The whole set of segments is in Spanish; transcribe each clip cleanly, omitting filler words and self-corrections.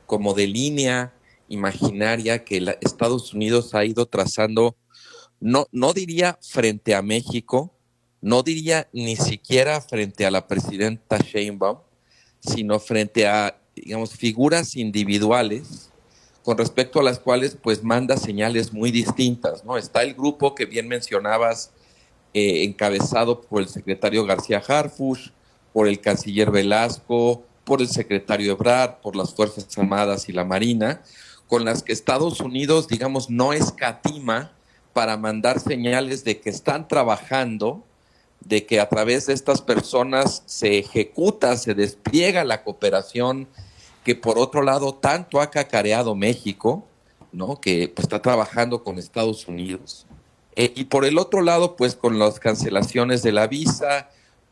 como de línea imaginaria que Estados Unidos ha ido trazando, no diría frente a México, no diría ni siquiera frente a la presidenta Sheinbaum, sino frente a, digamos, figuras individuales con respecto a las cuales pues manda señales muy distintas, ¿no? Está el grupo que bien mencionabas, encabezado por el secretario García Harfuch, por el canciller Velasco, por el secretario Ebrard, por las Fuerzas Armadas y la Marina, con las que Estados Unidos, digamos, no escatima para mandar señales de que están trabajando, de que a través de estas personas se ejecuta, se despliega la cooperación que por otro lado tanto ha cacareado México, ¿no? Que pues, está trabajando con Estados Unidos. Y por el otro lado, pues con las cancelaciones de la visa,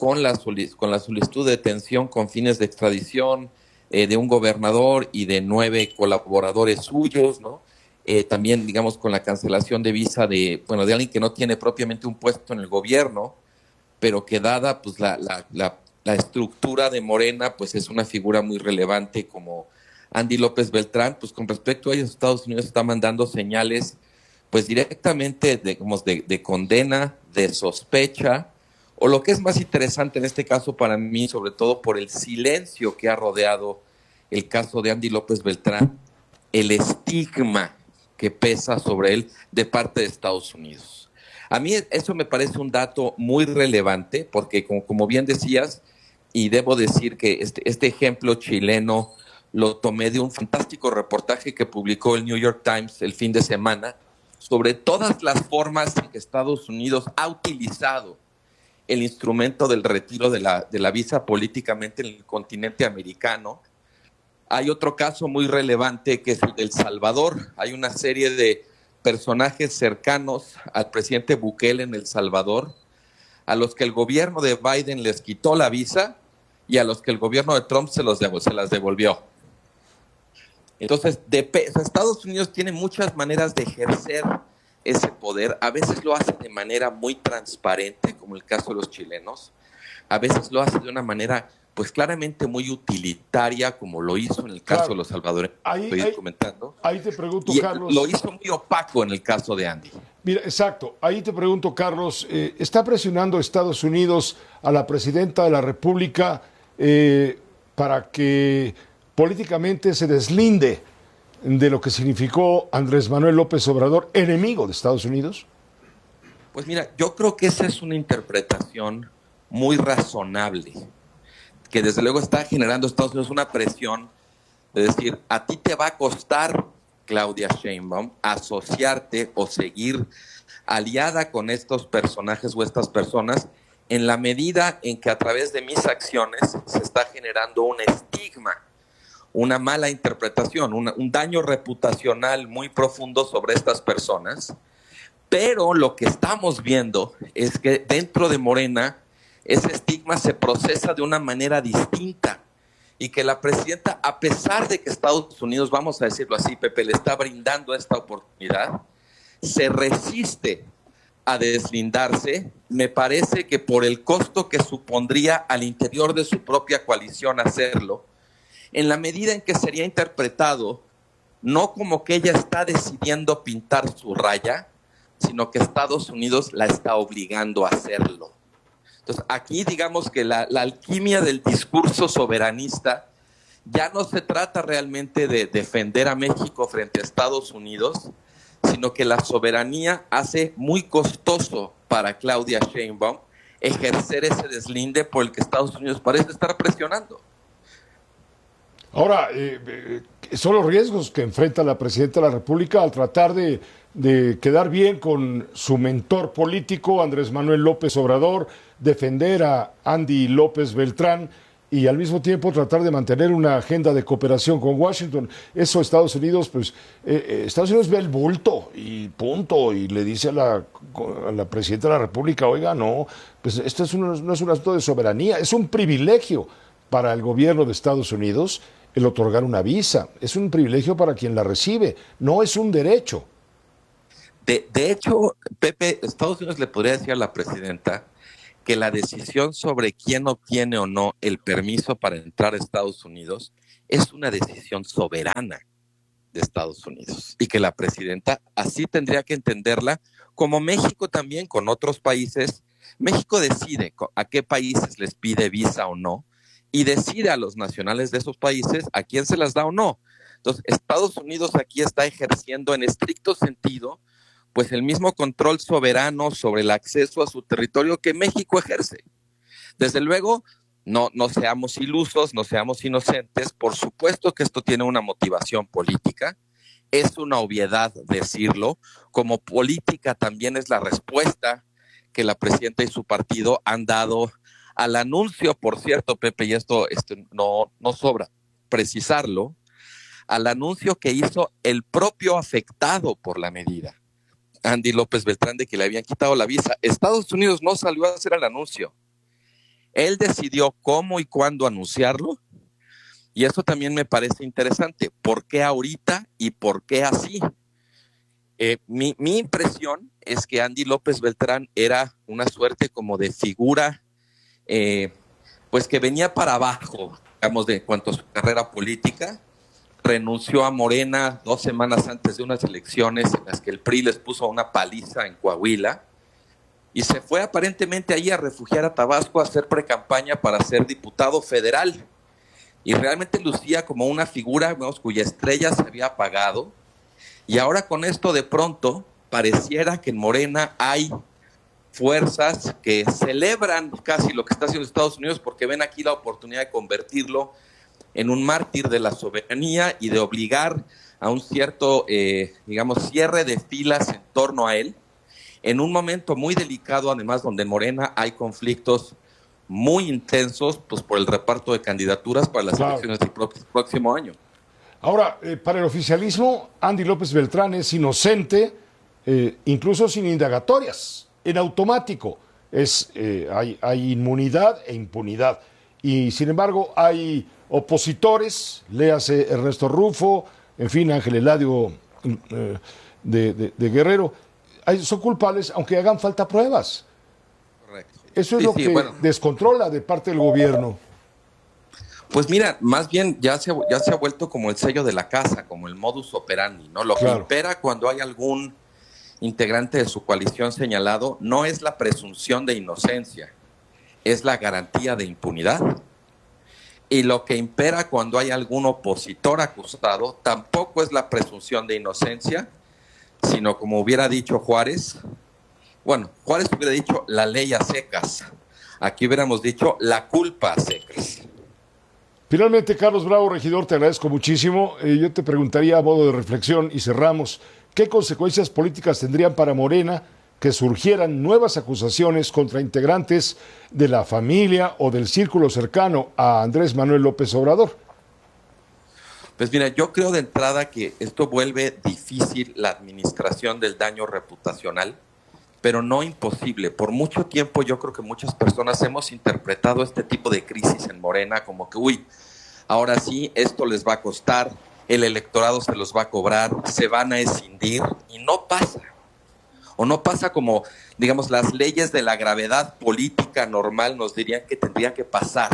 con la solicitud de detención con fines de extradición de un gobernador y de 9 colaboradores suyos, ¿no? También, digamos, con la cancelación de visa de alguien que no tiene propiamente un puesto en el gobierno, pero que dada pues la estructura de Morena, pues es una figura muy relevante como Andy López Beltrán, pues con respecto a ellos Estados Unidos está mandando señales pues directamente de condena, de sospecha, o lo que es más interesante en este caso para mí, sobre todo por el silencio que ha rodeado el caso de Andy López Beltrán, el estigma que pesa sobre él de parte de Estados Unidos. A mí eso me parece un dato muy relevante porque, como bien decías, y debo decir que este ejemplo chileno lo tomé de un fantástico reportaje que publicó el New York Times el fin de semana sobre todas las formas en que Estados Unidos ha utilizado el instrumento del retiro de la visa políticamente en el continente americano. Hay otro caso muy relevante que es el de El Salvador. Hay una serie de personajes cercanos al presidente Bukele en El Salvador, a los que el gobierno de Biden les quitó la visa y a los que el gobierno de Trump se las devolvió. Entonces, Estados Unidos tiene muchas maneras de ejercer ese poder. A veces lo hace de manera muy transparente, como el caso de los chilenos. A veces lo hace de una manera, pues claramente muy utilitaria, como lo hizo en el caso de Claro. los salvadoreños, que Ahí, estoy ahí, comentando. ahí te pregunto, Y lo Carlos. hizo muy opaco en el caso de Andy. Mira, exacto. Ahí te pregunto, Carlos. ¿Está presionando Estados Unidos a la presidenta de la República para que políticamente se deslinde de lo que significó Andrés Manuel López Obrador, enemigo de Estados Unidos? Pues mira, yo creo que esa es una interpretación muy razonable, que desde luego está generando Estados Unidos una presión de decir, a ti te va a costar, Claudia Sheinbaum, asociarte o seguir aliada con estos personajes o estas personas en la medida en que a través de mis acciones se está generando un estigma, una mala interpretación, un daño reputacional muy profundo sobre estas personas. Pero lo que estamos viendo es que dentro de Morena ese estigma se procesa de una manera distinta y que la presidenta, a pesar de que Estados Unidos, vamos a decirlo así, Pepe, le está brindando esta oportunidad, se resiste a deslindarse, me parece que por el costo que supondría al interior de su propia coalición hacerlo, en la medida en que sería interpretado no como que ella está decidiendo pintar su raya, sino que Estados Unidos la está obligando a hacerlo. Entonces, aquí digamos que la alquimia del discurso soberanista ya no se trata realmente de defender a México frente a Estados Unidos, sino que la soberanía hace muy costoso para Claudia Sheinbaum ejercer ese deslinde por el que Estados Unidos parece estar presionando. Ahora, son los riesgos que enfrenta la presidenta de la República al tratar de quedar bien con su mentor político, Andrés Manuel López Obrador, defender a Andy López Beltrán y al mismo tiempo tratar de mantener una agenda de cooperación con Washington. Eso Estados Unidos, pues, Estados Unidos ve el bulto y punto, y le dice a la presidenta de la República, oiga, no, pues esto no es un asunto de soberanía, es un privilegio para el gobierno de Estados Unidos el otorgar una visa. Es un privilegio para quien la recibe, no es un derecho. De hecho, Pepe, Estados Unidos le podría decir a la presidenta que la decisión sobre quién obtiene o no el permiso para entrar a Estados Unidos es una decisión soberana de Estados Unidos y que la presidenta así tendría que entenderla, como México también con otros países. México decide a qué países les pide visa o no y decide a los nacionales de esos países a quién se las da o no. Entonces, Estados Unidos aquí está ejerciendo en estricto sentido pues el mismo control soberano sobre el acceso a su territorio que México ejerce. Desde luego, no seamos ilusos, no seamos inocentes. Por supuesto que esto tiene una motivación política. Es una obviedad decirlo. Como política también es la respuesta que la presidenta y su partido han dado al anuncio, por cierto, Pepe, y esto no sobra precisarlo, al anuncio que hizo el propio afectado por la medida, Andy López Beltrán, de que le habían quitado la visa. Estados Unidos no salió a hacer el anuncio. Él decidió cómo y cuándo anunciarlo, y eso también me parece interesante. ¿Por qué ahorita y por qué así? Mi impresión es que Andy López Beltrán era una suerte como de figura, pues que venía para abajo, digamos, de cuanto a su carrera política. Renunció a Morena 2 semanas antes de unas elecciones en las que el PRI les puso una paliza en Coahuila, y se fue aparentemente ahí a refugiar a Tabasco a hacer precampaña para ser diputado federal. Y realmente lucía como una figura, digamos, cuya estrella se había apagado. Y ahora con esto de pronto pareciera que en Morena hay fuerzas que celebran casi lo que está haciendo Estados Unidos, porque ven aquí la oportunidad de convertirlo en un mártir de la soberanía y de obligar a un cierto, digamos, cierre de filas en torno a él, en un momento muy delicado, además, donde en Morena hay conflictos muy intensos, pues por el reparto de candidaturas para las elecciones del próximo año. Ahora, para el oficialismo, Andy López Beltrán es inocente, incluso sin indagatorias, en automático. Hay inmunidad e impunidad. Y sin embargo, hay opositores, léase Ernesto Rufo, en fin, Ángel Eladio de Guerrero, son culpables aunque hagan falta pruebas. Correcto. Eso es lo que descontrola de parte del gobierno. Pues mira, más bien ya se ha vuelto como el sello de la casa, como el modus operandi, ¿no? Lo que impera cuando hay algún integrante de su coalición señalado no es la presunción de inocencia, es la garantía de impunidad. Y lo que impera cuando hay algún opositor acusado tampoco es la presunción de inocencia, sino, como hubiera dicho Juárez, Juárez hubiera dicho la ley a secas. Aquí hubiéramos dicho la culpa a secas. Finalmente, Carlos Bravo, regidor, te agradezco muchísimo. Yo te preguntaría a modo de reflexión y cerramos, ¿qué consecuencias políticas tendrían para Morena que surgieran nuevas acusaciones contra integrantes de la familia o del círculo cercano a Andrés Manuel López Obrador? Pues mira, yo creo de entrada que esto vuelve difícil la administración del daño reputacional, pero no imposible. Por mucho tiempo yo creo que muchas personas hemos interpretado este tipo de crisis en Morena como que, ahora sí, esto les va a costar, el electorado se los va a cobrar, se van a escindir, y no pasa. O no pasa como, digamos, las leyes de la gravedad política normal nos dirían que tendría que pasar.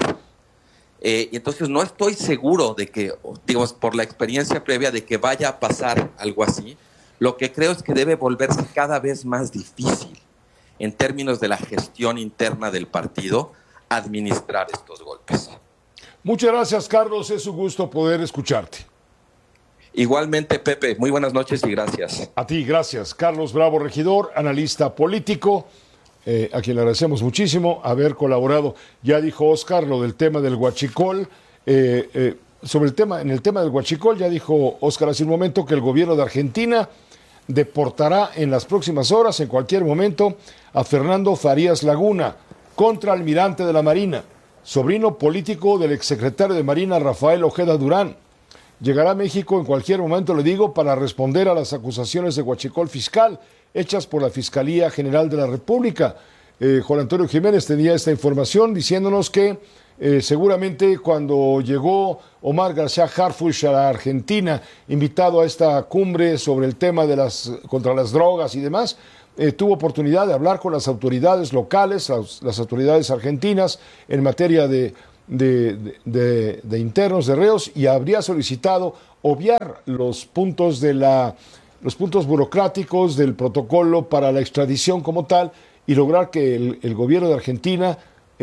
Y entonces no estoy seguro de que, digamos, por la experiencia previa, de que vaya a pasar algo así. Lo que creo es que debe volverse cada vez más difícil, en términos de la gestión interna del partido, administrar estos golpes. Muchas gracias, Carlos. Es un gusto poder escucharte. Igualmente, Pepe. Muy buenas noches y gracias. A ti, gracias. Carlos Bravo, regidor, analista político, a quien le agradecemos muchísimo haber colaborado. Ya dijo Oscar lo del tema del huachicol. En el tema del huachicol, ya dijo Oscar hace un momento que el gobierno de Argentina deportará en las próximas horas, en cualquier momento, a Fernando Farías Laguna, contraalmirante de la Marina, sobrino político del exsecretario de Marina Rafael Ojeda Durán. Llegará a México en cualquier momento, le digo, para responder a las acusaciones de huachicol fiscal hechas por la Fiscalía General de la República. Juan Antonio Jiménez tenía esta información diciéndonos que seguramente cuando llegó Omar García Harfuch a la Argentina, invitado a esta cumbre sobre el tema de contra las drogas y demás, tuvo oportunidad de hablar con las autoridades locales, las autoridades argentinas en materia de de internos, de reos, y habría solicitado obviar los puntos burocráticos del protocolo para la extradición como tal y lograr que el gobierno de Argentina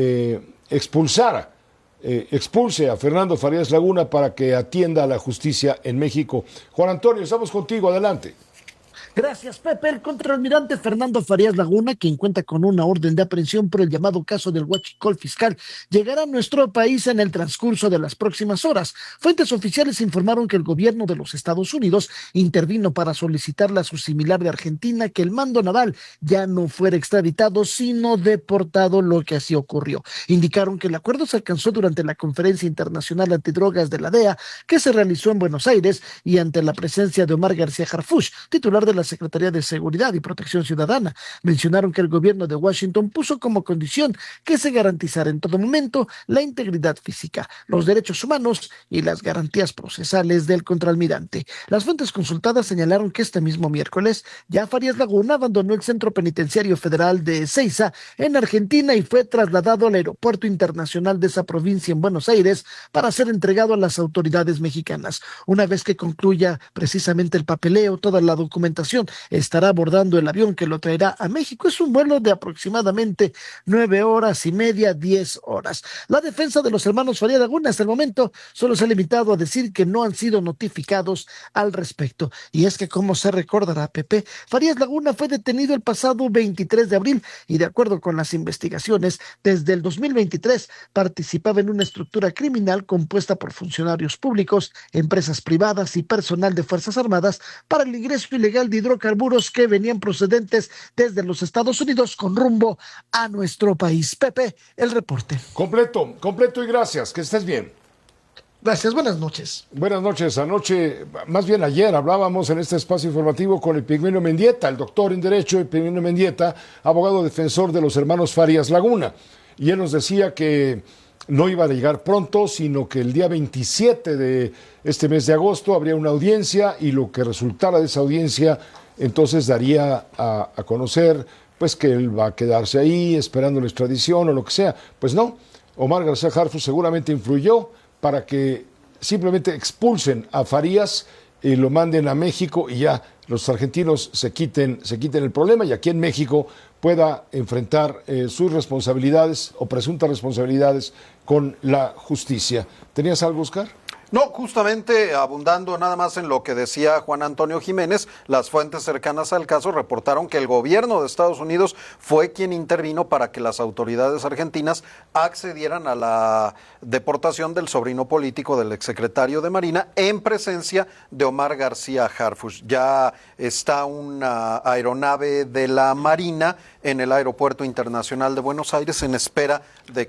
expulse a Fernando Farías Laguna para que atienda a la justicia en México. Juan Antonio, estamos contigo, adelante. Gracias, Pepe. El contraalmirante Fernando Farías Laguna, quien cuenta con una orden de aprehensión por el llamado caso del huachicol fiscal, llegará a nuestro país en el transcurso de las próximas horas. Fuentes oficiales informaron que el gobierno de los Estados Unidos intervino para solicitarle a su similar de Argentina que el mando naval ya no fuera extraditado, sino deportado, lo que así ocurrió. Indicaron que el acuerdo se alcanzó durante la Conferencia Internacional Antidrogas de la DEA, que se realizó en Buenos Aires y ante la presencia de Omar García Harfuch, titular de la Secretaría de Seguridad y Protección Ciudadana. Mencionaron que el gobierno de Washington puso como condición que se garantizara en todo momento la integridad física, los derechos humanos y las garantías procesales del contraalmirante. Las fuentes consultadas señalaron que este mismo miércoles ya Farías Laguna abandonó el Centro Penitenciario Federal de Ezeiza en Argentina y fue trasladado al Aeropuerto Internacional de esa provincia en Buenos Aires para ser entregado a las autoridades mexicanas. Una vez que concluya precisamente el papeleo, toda la documentación, estará abordando el avión que lo traerá a México. Es un vuelo de aproximadamente 9 horas y media, 10 horas. La defensa de los hermanos Farías Laguna hasta el momento solo se ha limitado a decir que no han sido notificados al respecto. Y es que, como se recordará, Pepe, Farías Laguna fue detenido el pasado 23 de abril y, de acuerdo con las investigaciones, desde el 2023 participaba en una estructura criminal compuesta por funcionarios públicos, empresas privadas y personal de Fuerzas Armadas para el ingreso ilegal de hidrocarburos que venían procedentes desde los Estados Unidos con rumbo a nuestro país. Pepe, el reporte. Completo y gracias, que estés bien. Gracias, buenas noches. Buenas noches. Anoche, más bien ayer, hablábamos en este espacio informativo con Epigmenio Mendieta, el doctor en Derecho Epigmenio Mendieta, abogado defensor de los hermanos Farías Laguna. Y él nos decía que no iba a llegar pronto, sino que el día 27 de este mes de agosto habría una audiencia y lo que resultara de esa audiencia entonces daría a conocer pues que él va a quedarse ahí esperando la extradición o lo que sea. Pues no, Omar García Harfuch seguramente influyó para que simplemente expulsen a Farías y lo manden a México y ya los argentinos se quiten el problema y aquí en México pueda enfrentar sus responsabilidades o presuntas responsabilidades con la justicia. ¿Tenías algo, Oscar? No, justamente abundando nada más en lo que decía Juan Antonio Jiménez, las fuentes cercanas al caso reportaron que el gobierno de Estados Unidos fue quien intervino para que las autoridades argentinas accedieran a la deportación del sobrino político del exsecretario de Marina en presencia de Omar García Harfuch. Ya está una aeronave de la Marina en el Aeropuerto Internacional de Buenos Aires en espera de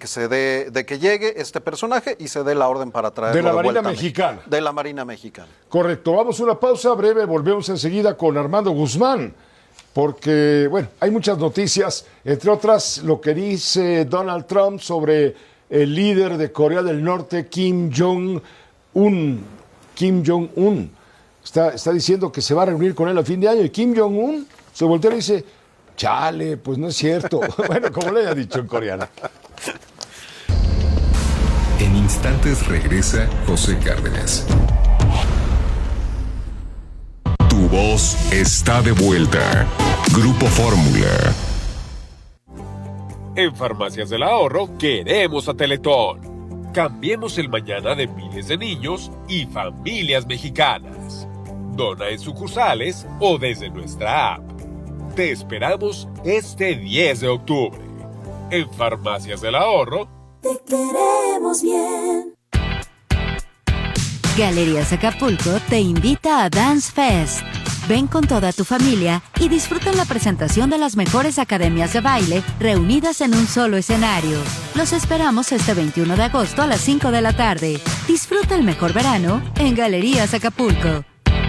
que llegue este personaje y se dé la orden para traerlo de vuelta. Mexicana. De la Marina Mexicana. Correcto. Vamos a una pausa breve, volvemos enseguida con Armando Guzmán, porque, bueno, hay muchas noticias, entre otras lo que dice Donald Trump sobre el líder de Corea del Norte, Kim Jong-un. Está diciendo que se va a reunir con él a fin de año y Kim Jong-un se voltea y dice, chale, pues no es cierto. Bueno, como le haya dicho en coreano. En instantes regresa José Cárdenas. Tu voz está de vuelta. Grupo Fórmula. En Farmacias del Ahorro queremos a Teletón. Cambiemos el mañana de miles de niños y familias mexicanas. Dona en sucursales o desde nuestra app. Te esperamos este 10 de octubre. En Farmacias del Ahorro te queremos bien. Galerías Acapulco te invita a Dance Fest. Ven con toda tu familia y disfruta la presentación de las mejores academias de baile reunidas en un solo escenario. Los esperamos este 21 de agosto a las 5 de la tarde. Disfruta el mejor verano en Galerías Acapulco.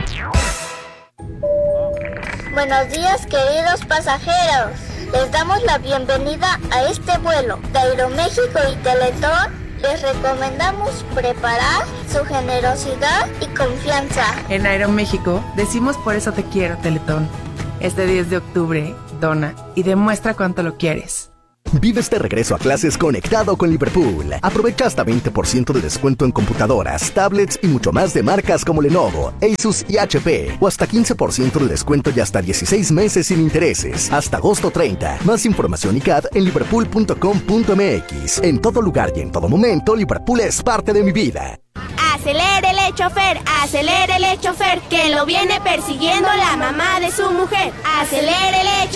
Buenos días, queridos pasajeros. Les damos la bienvenida a este vuelo de Aeroméxico y Teletón. Les recomendamos preparar su generosidad y confianza. En Aeroméxico decimos por eso te quiero, Teletón. Este 10 de octubre, dona y demuestra cuánto lo quieres. Vive este regreso a clases conectado con Liverpool. Aprovecha hasta 20% de descuento en computadoras, tablets y mucho más de marcas como Lenovo, Asus y HP. O hasta 15% de descuento y hasta 16 meses sin intereses. Hasta agosto 30. Más información y CAD en liverpool.com.mx. En todo lugar y en todo momento, Liverpool es parte de mi vida. Acelérele, chofer, que lo viene persiguiendo la mamá de su mujer. Acelérele,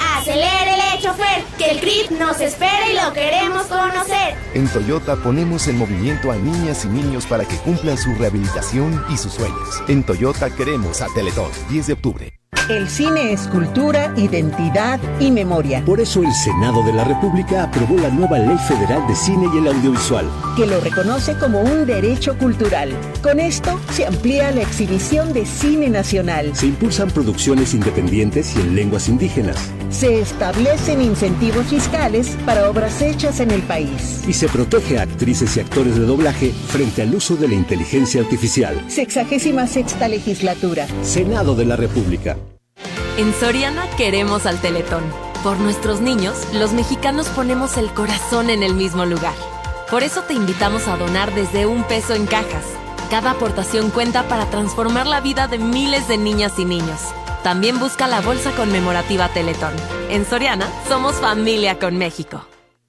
chofer, que el CRIP nos espera y lo queremos conocer. En Toyota ponemos en movimiento a niñas y niños para que cumplan su rehabilitación y sus sueños. En Toyota queremos a Teletón, 10 de octubre. El cine es cultura, identidad y memoria. Por eso el Senado de la República aprobó la nueva Ley Federal de Cine y el Audiovisual, que lo reconoce como un derecho cultural. Con esto se amplía la exhibición de cine nacional. Se impulsan producciones independientes y en lenguas indígenas. Se establecen incentivos fiscales para obras hechas en el país. Y se protege a actrices y actores de doblaje frente al uso de la inteligencia artificial. 66ª legislatura. Senado de la República. En Soriana queremos al Teletón. Por nuestros niños, los mexicanos ponemos el corazón en el mismo lugar. Por eso te invitamos a donar desde $1 en cajas. Cada aportación cuenta para transformar la vida de miles de niñas y niños. También busca la bolsa conmemorativa Teletón. En Soriana, somos familia con México.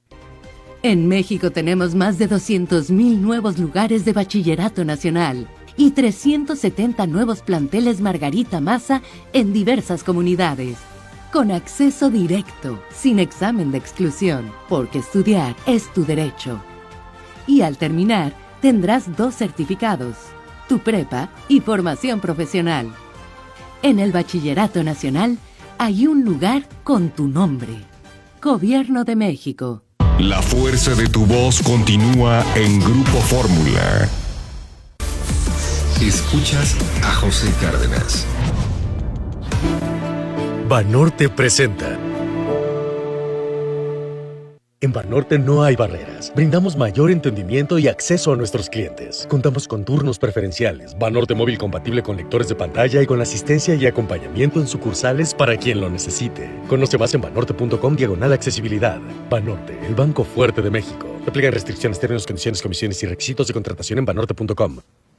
En México tenemos más de 200,000 nuevos lugares de bachillerato nacional y 370 nuevos planteles Margarita Maza en diversas comunidades. Con acceso directo, sin examen de exclusión, porque estudiar es tu derecho. Y al terminar, tendrás 2 certificados, tu prepa y formación profesional. En el Bachillerato Nacional hay un lugar con tu nombre. Gobierno de México. La fuerza de tu voz continúa en Grupo Fórmula. Escuchas a José Cárdenas. Banorte presenta. En Banorte no hay barreras. Brindamos mayor entendimiento y acceso a nuestros clientes. Contamos con turnos preferenciales, Banorte móvil compatible con lectores de pantalla y con asistencia y acompañamiento en sucursales para quien lo necesite. Conoce más en banorte.com/accesibilidad. Banorte, el banco fuerte de México. Aplican restricciones, términos, condiciones, comisiones y requisitos de contratación en banorte.com.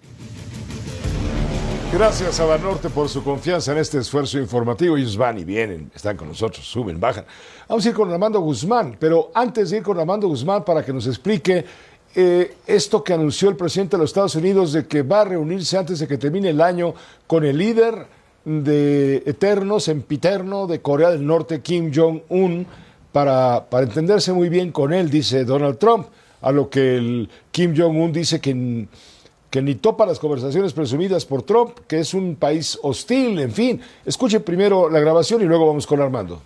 Gracias a Banorte por su confianza en este esfuerzo informativo. Ellos van y vienen, están con nosotros, suben, bajan. Vamos a ir con Armando Guzmán, pero antes de ir con Armando Guzmán para que nos explique esto que anunció el presidente de los Estados Unidos de que va a reunirse antes de que termine el año con el líder de eterno, sempiterno de Corea del Norte, Kim Jong-un, para entenderse muy bien con él, dice Donald Trump, a lo que el Kim Jong-un dice que ni topa las conversaciones presumidas por Trump, que es un país hostil, en fin. Escuche primero la grabación y luego vamos con Armando.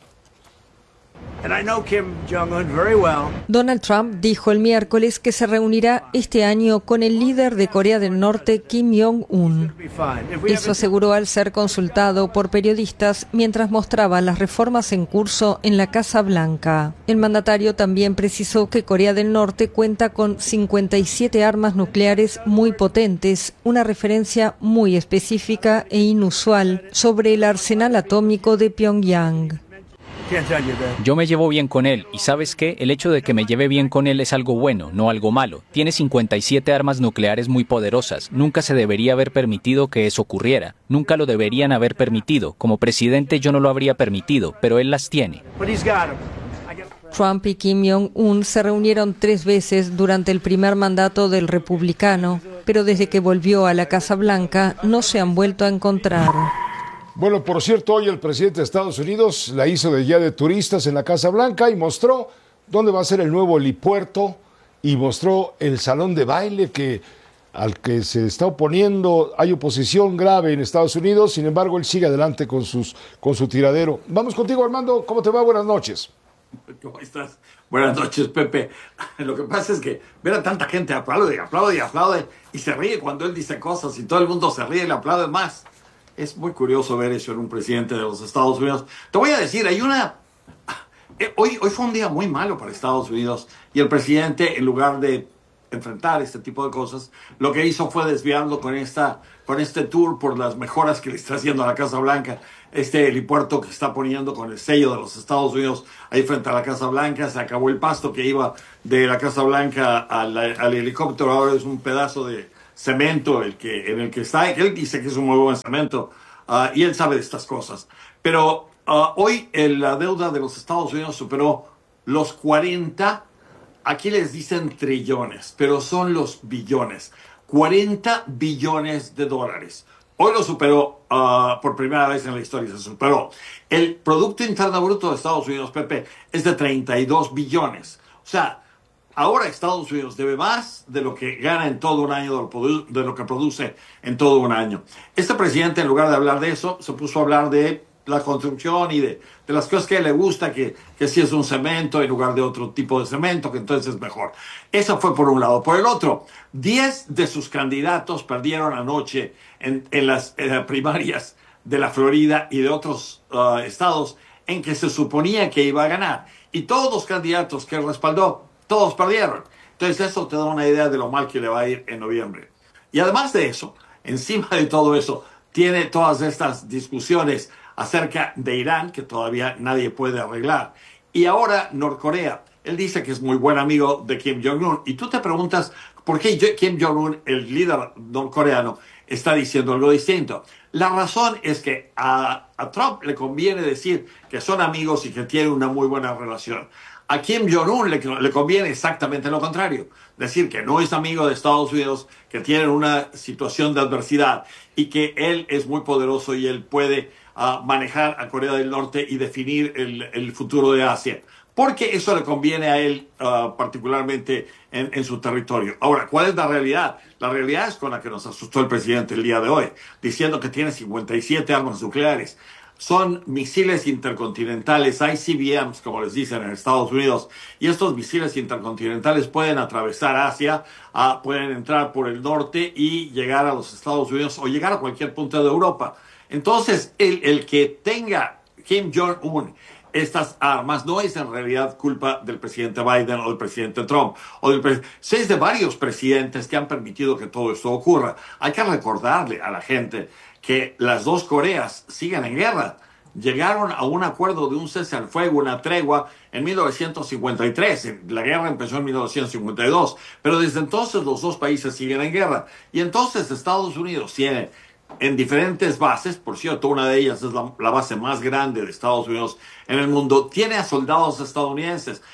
Donald Trump dijo el miércoles que se reunirá este año con el líder de Corea del Norte, Kim Jong-un. Eso aseguró al ser consultado por periodistas mientras mostraba las reformas en curso en la Casa Blanca. El mandatario también precisó que Corea del Norte cuenta con 57 armas nucleares muy potentes, una referencia muy específica e inusual sobre el arsenal atómico de Pyongyang. Yo me llevo bien con él, y ¿sabes qué? El hecho de que me lleve bien con él es algo bueno, no algo malo. Tiene 57 armas nucleares muy poderosas. Nunca se debería haber permitido que eso ocurriera. Nunca lo deberían haber permitido. Como presidente yo no lo habría permitido, pero él las tiene. Trump y Kim Jong-un se reunieron 3 veces durante el primer mandato del republicano, pero desde que volvió a la Casa Blanca no se han vuelto a encontrar. Bueno, por cierto, hoy el presidente de Estados Unidos la hizo de guía de turistas en la Casa Blanca y mostró dónde va a ser el nuevo helipuerto y mostró el salón de baile al que se está oponiendo. Hay oposición grave en Estados Unidos, sin embargo, él sigue adelante con su tiradero. Vamos contigo, Armando. ¿Cómo te va? Buenas noches. ¿Cómo estás? Buenas noches, Pepe. Lo que pasa es que ver a tanta gente aplaude y se ríe cuando él dice cosas y todo el mundo se ríe y le aplaude más. Es muy curioso ver eso en un presidente de los Estados Unidos. Te voy a decir, hoy fue un día muy malo para Estados Unidos y el presidente, en lugar de enfrentar este tipo de cosas, lo que hizo fue desviarlo con este tour por las mejoras que le está haciendo a la Casa Blanca, este helipuerto que está poniendo con el sello de los Estados Unidos ahí frente a la Casa Blanca. Se acabó el pasto que iba de la Casa Blanca al helicóptero, ahora es un pedazo de cemento en el que está, él dice que es un muy buen cemento, y él sabe de estas cosas. Pero hoy la deuda de los Estados Unidos superó los 40, aquí les dicen trillones, pero son los billones, 40 billones de dólares. Hoy lo superó por primera vez en la historia, se superó. El Producto Interno Bruto de Estados Unidos, Pepe, es de 32 billones. O sea, ahora Estados Unidos debe más de lo que gana en todo un año, de lo que produce en todo un año. Este presidente, en lugar de hablar de eso, se puso a hablar de la construcción y de las cosas que le gusta, que si es un cemento en lugar de otro tipo de cemento, que entonces es mejor. Eso fue por un lado. Por el otro, 10 de sus candidatos perdieron anoche en las primarias de la Florida y de otros estados en que se suponía que iba a ganar. Y todos los candidatos que él respaldó, todos perdieron. Entonces eso te da una idea de lo mal que le va a ir en noviembre. Y además de eso, encima de todo eso, tiene todas estas discusiones acerca de Irán, que todavía nadie puede arreglar. Y ahora Norcorea. Él dice que es muy buen amigo de Kim Jong-un. Y tú te preguntas, ¿por qué Kim Jong-un, el líder norcoreano, está diciendo algo distinto? La razón es que a Trump le conviene decir que son amigos y que tienen una muy buena relación. A Kim Jong-un le conviene exactamente lo contrario. Decir que no es amigo de Estados Unidos, que tienen una situación de adversidad y que él es muy poderoso y él puede manejar a Corea del Norte y definir el futuro de Asia. Porque eso le conviene a él particularmente en su territorio. Ahora, ¿cuál es la realidad? La realidad es con la que nos asustó el presidente el día de hoy, diciendo que tiene 57 armas nucleares. Son misiles intercontinentales, ICBMs, como les dicen en Estados Unidos, y estos misiles intercontinentales pueden atravesar Asia, pueden entrar por el norte y llegar a los Estados Unidos o llegar a cualquier punto de Europa. Entonces, el que tenga Kim Jong-un estas armas no es en realidad culpa del presidente Biden o del presidente Trump, es de varios presidentes que han permitido que todo esto ocurra. Hay que recordarle a la gente que las dos Coreas siguen en guerra. Llegaron a un acuerdo de un cese al fuego, una tregua, en 1953. La guerra empezó en 1952, pero desde entonces los dos países siguen en guerra. Y entonces Estados Unidos tiene en diferentes bases, por cierto, una de ellas es la base más grande de Estados Unidos en el mundo, tiene a soldados estadounidenses,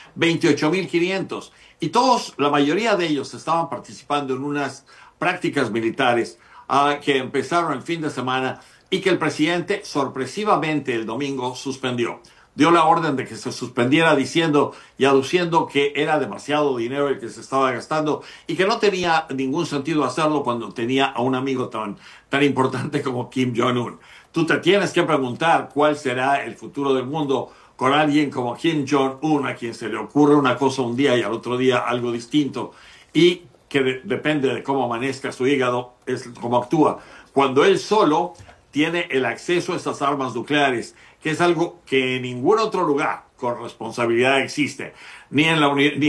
28,500, y la mayoría de ellos estaban participando en unas prácticas militares que empezaron el fin de semana y que el presidente sorpresivamente el domingo suspendió. Dio la orden de que se suspendiera diciendo y aduciendo que era demasiado dinero el que se estaba gastando y que no tenía ningún sentido hacerlo cuando tenía a un amigo tan importante como Kim Jong-un. Tú te tienes que preguntar cuál será el futuro del mundo con alguien como Kim Jong-un, a quien se le ocurre una cosa un día y al otro día algo distinto, y que depende de cómo amanezca su hígado, es cómo actúa. Cuando él solo tiene el acceso a estas armas nucleares, que es algo que en ningún otro lugar con responsabilidad existe, ni en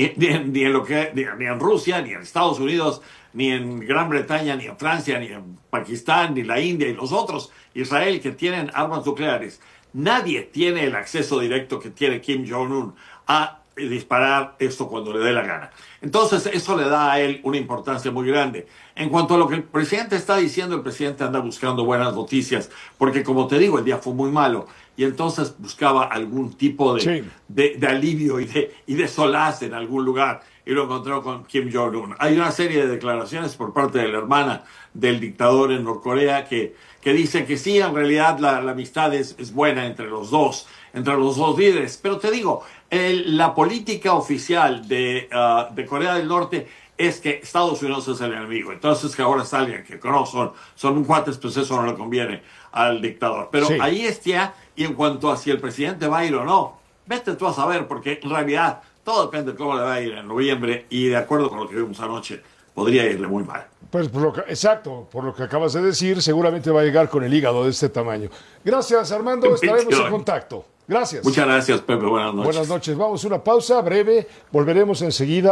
Rusia, ni en Estados Unidos, ni en Gran Bretaña, ni en Francia, ni en Pakistán, ni la India y los otros, Israel, que tienen armas nucleares. Nadie tiene el acceso directo que tiene Kim Jong-un a disparar esto cuando le dé la gana. Entonces eso le da a él una importancia muy grande. En cuanto a lo que el presidente está diciendo, el presidente anda buscando buenas noticias, porque como te digo, el día fue muy malo, y entonces buscaba algún tipo de alivio y de solaz en algún lugar, y lo encontró con Kim Jong-un. Hay una serie de declaraciones por parte de la hermana del dictador en Norcorea que dice que sí, en realidad la amistad es buena entre los dos líderes. Pero te digo, la política oficial de Corea del Norte es que Estados Unidos es el enemigo. Entonces que ahora salgan, que no son un cuates, pues eso no le conviene al dictador. Pero ahí está, y en cuanto a si el presidente va a ir o no, vete tú a saber, porque en realidad todo depende de cómo le va a ir en noviembre, y de acuerdo con lo que vimos anoche, podría irle muy mal. Pues por lo que acabas de decir, seguramente va a llegar con el hígado de este tamaño. Gracias, Armando, estaremos en contacto. Gracias. Muchas gracias, Pepe, buenas noches. Buenas noches, vamos a una pausa breve, volveremos enseguida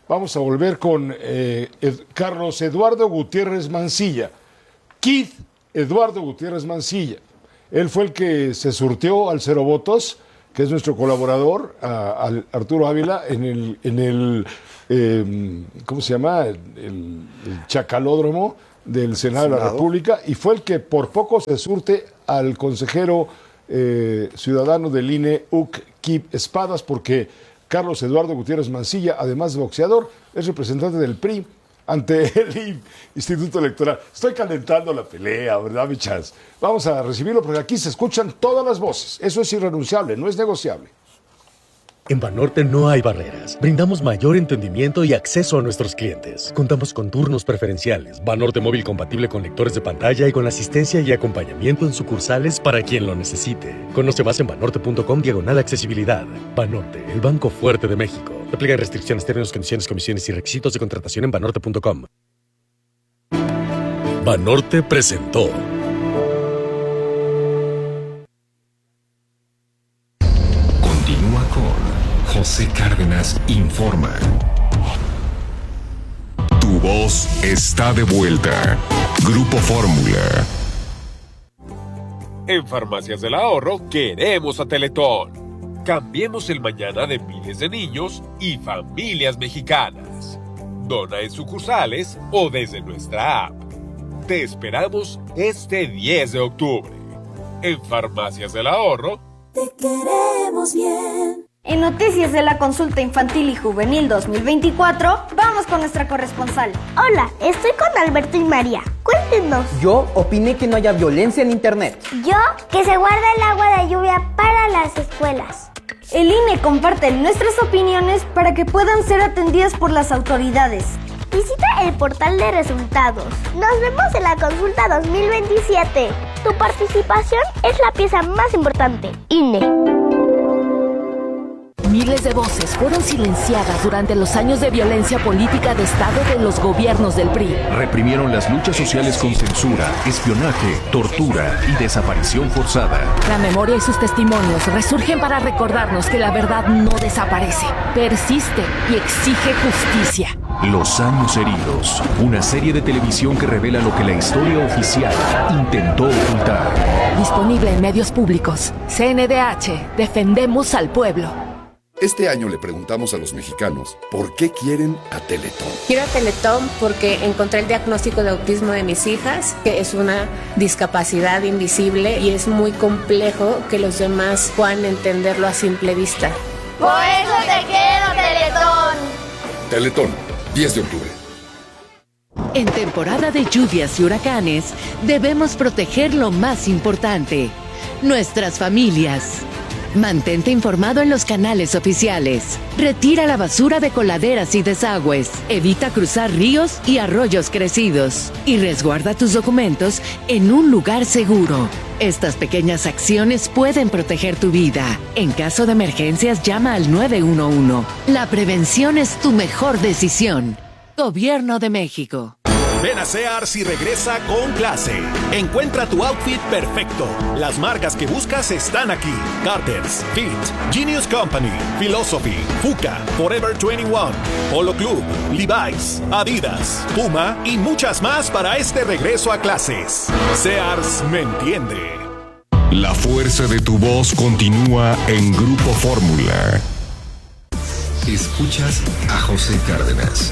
Vamos a volver con Carlos Eduardo Gutiérrez Mancilla. Keith Eduardo Gutiérrez Mancilla. Él fue el que se surteó al Cero Votos, que es nuestro colaborador, al Arturo Ávila, en el ¿cómo se llama? El chacalódromo del Senado de la República, y fue el que por poco se surte al consejero ciudadano del INE, Uc Kip Espadas, porque Carlos Eduardo Gutiérrez Mancilla, además de boxeador, es representante del PRI ante el Instituto Electoral. Estoy calentando la pelea, ¿verdad, mi chance? Vamos a recibirlo porque aquí se escuchan todas las voces. Eso es irrenunciable, no es negociable. En Banorte no hay barreras. Brindamos mayor entendimiento y acceso a nuestros clientes. Contamos con turnos preferenciales, Banorte móvil compatible con lectores de pantalla y con asistencia y acompañamiento en sucursales para quien lo necesite. Conoce más en banorte.com/accesibilidad. Banorte, el banco fuerte de México. Aplican restricciones, términos, condiciones, comisiones y requisitos de contratación en banorte.com. Banorte presentó. Continúa con José Cárdenas Informa. Tu voz está de vuelta. Grupo Fórmula. En Farmacias del Ahorro queremos a Teletón. Cambiemos el mañana de miles de niños y familias mexicanas. Dona en sucursales o desde nuestra app. Te esperamos este 10 de octubre. En Farmacias del Ahorro. Te queremos bien. En Noticias de la Consulta Infantil y Juvenil 2024, vamos con nuestra corresponsal. Hola, estoy con Alberto y María. Cuéntenos. Yo opiné que no haya violencia en internet. Yo, que se guarda el agua de lluvia para las escuelas. El INE comparte nuestras opiniones para que puedan ser atendidas por las autoridades. Visita el portal de resultados. Nos vemos en la consulta 2027. Tu participación es la pieza más importante. INE. Miles de voces fueron silenciadas durante los años de violencia política de Estado de los gobiernos del PRI. Reprimieron las luchas sociales con censura, espionaje, tortura y desaparición forzada. La memoria y sus testimonios resurgen para recordarnos que la verdad no desaparece, persiste y exige justicia. Los años heridos, una serie de televisión que revela lo que la historia oficial intentó ocultar. Disponible en medios públicos. CNDH, defendemos al pueblo. Este año le preguntamos a los mexicanos por qué quieren a Teletón. Quiero a Teletón porque encontré el diagnóstico de autismo de mis hijas, que es una discapacidad invisible y es muy complejo que los demás puedan entenderlo a simple vista. Por eso te quiero, Teletón. Teletón, 10 de octubre. En temporada de lluvias y huracanes, debemos proteger lo más importante, nuestras familias. Mantente informado en los canales oficiales. Retira la basura de coladeras y desagües. Evita cruzar ríos y arroyos crecidos. Y resguarda tus documentos en un lugar seguro. Estas pequeñas acciones pueden proteger tu vida. En caso de emergencias, llama al 911. La prevención es tu mejor decisión. Gobierno de México. Ven a Sears y regresa con clase. Encuentra tu outfit perfecto. Las marcas que buscas están aquí. Carter's, Fit, Genius Company, Philosophy, Fuka, Forever 21, Polo Club, Levi's, Adidas, Puma y muchas más para este regreso a clases. Sears me entiende. La fuerza de tu voz continúa en Grupo Fórmula. Escuchas a José Cárdenas.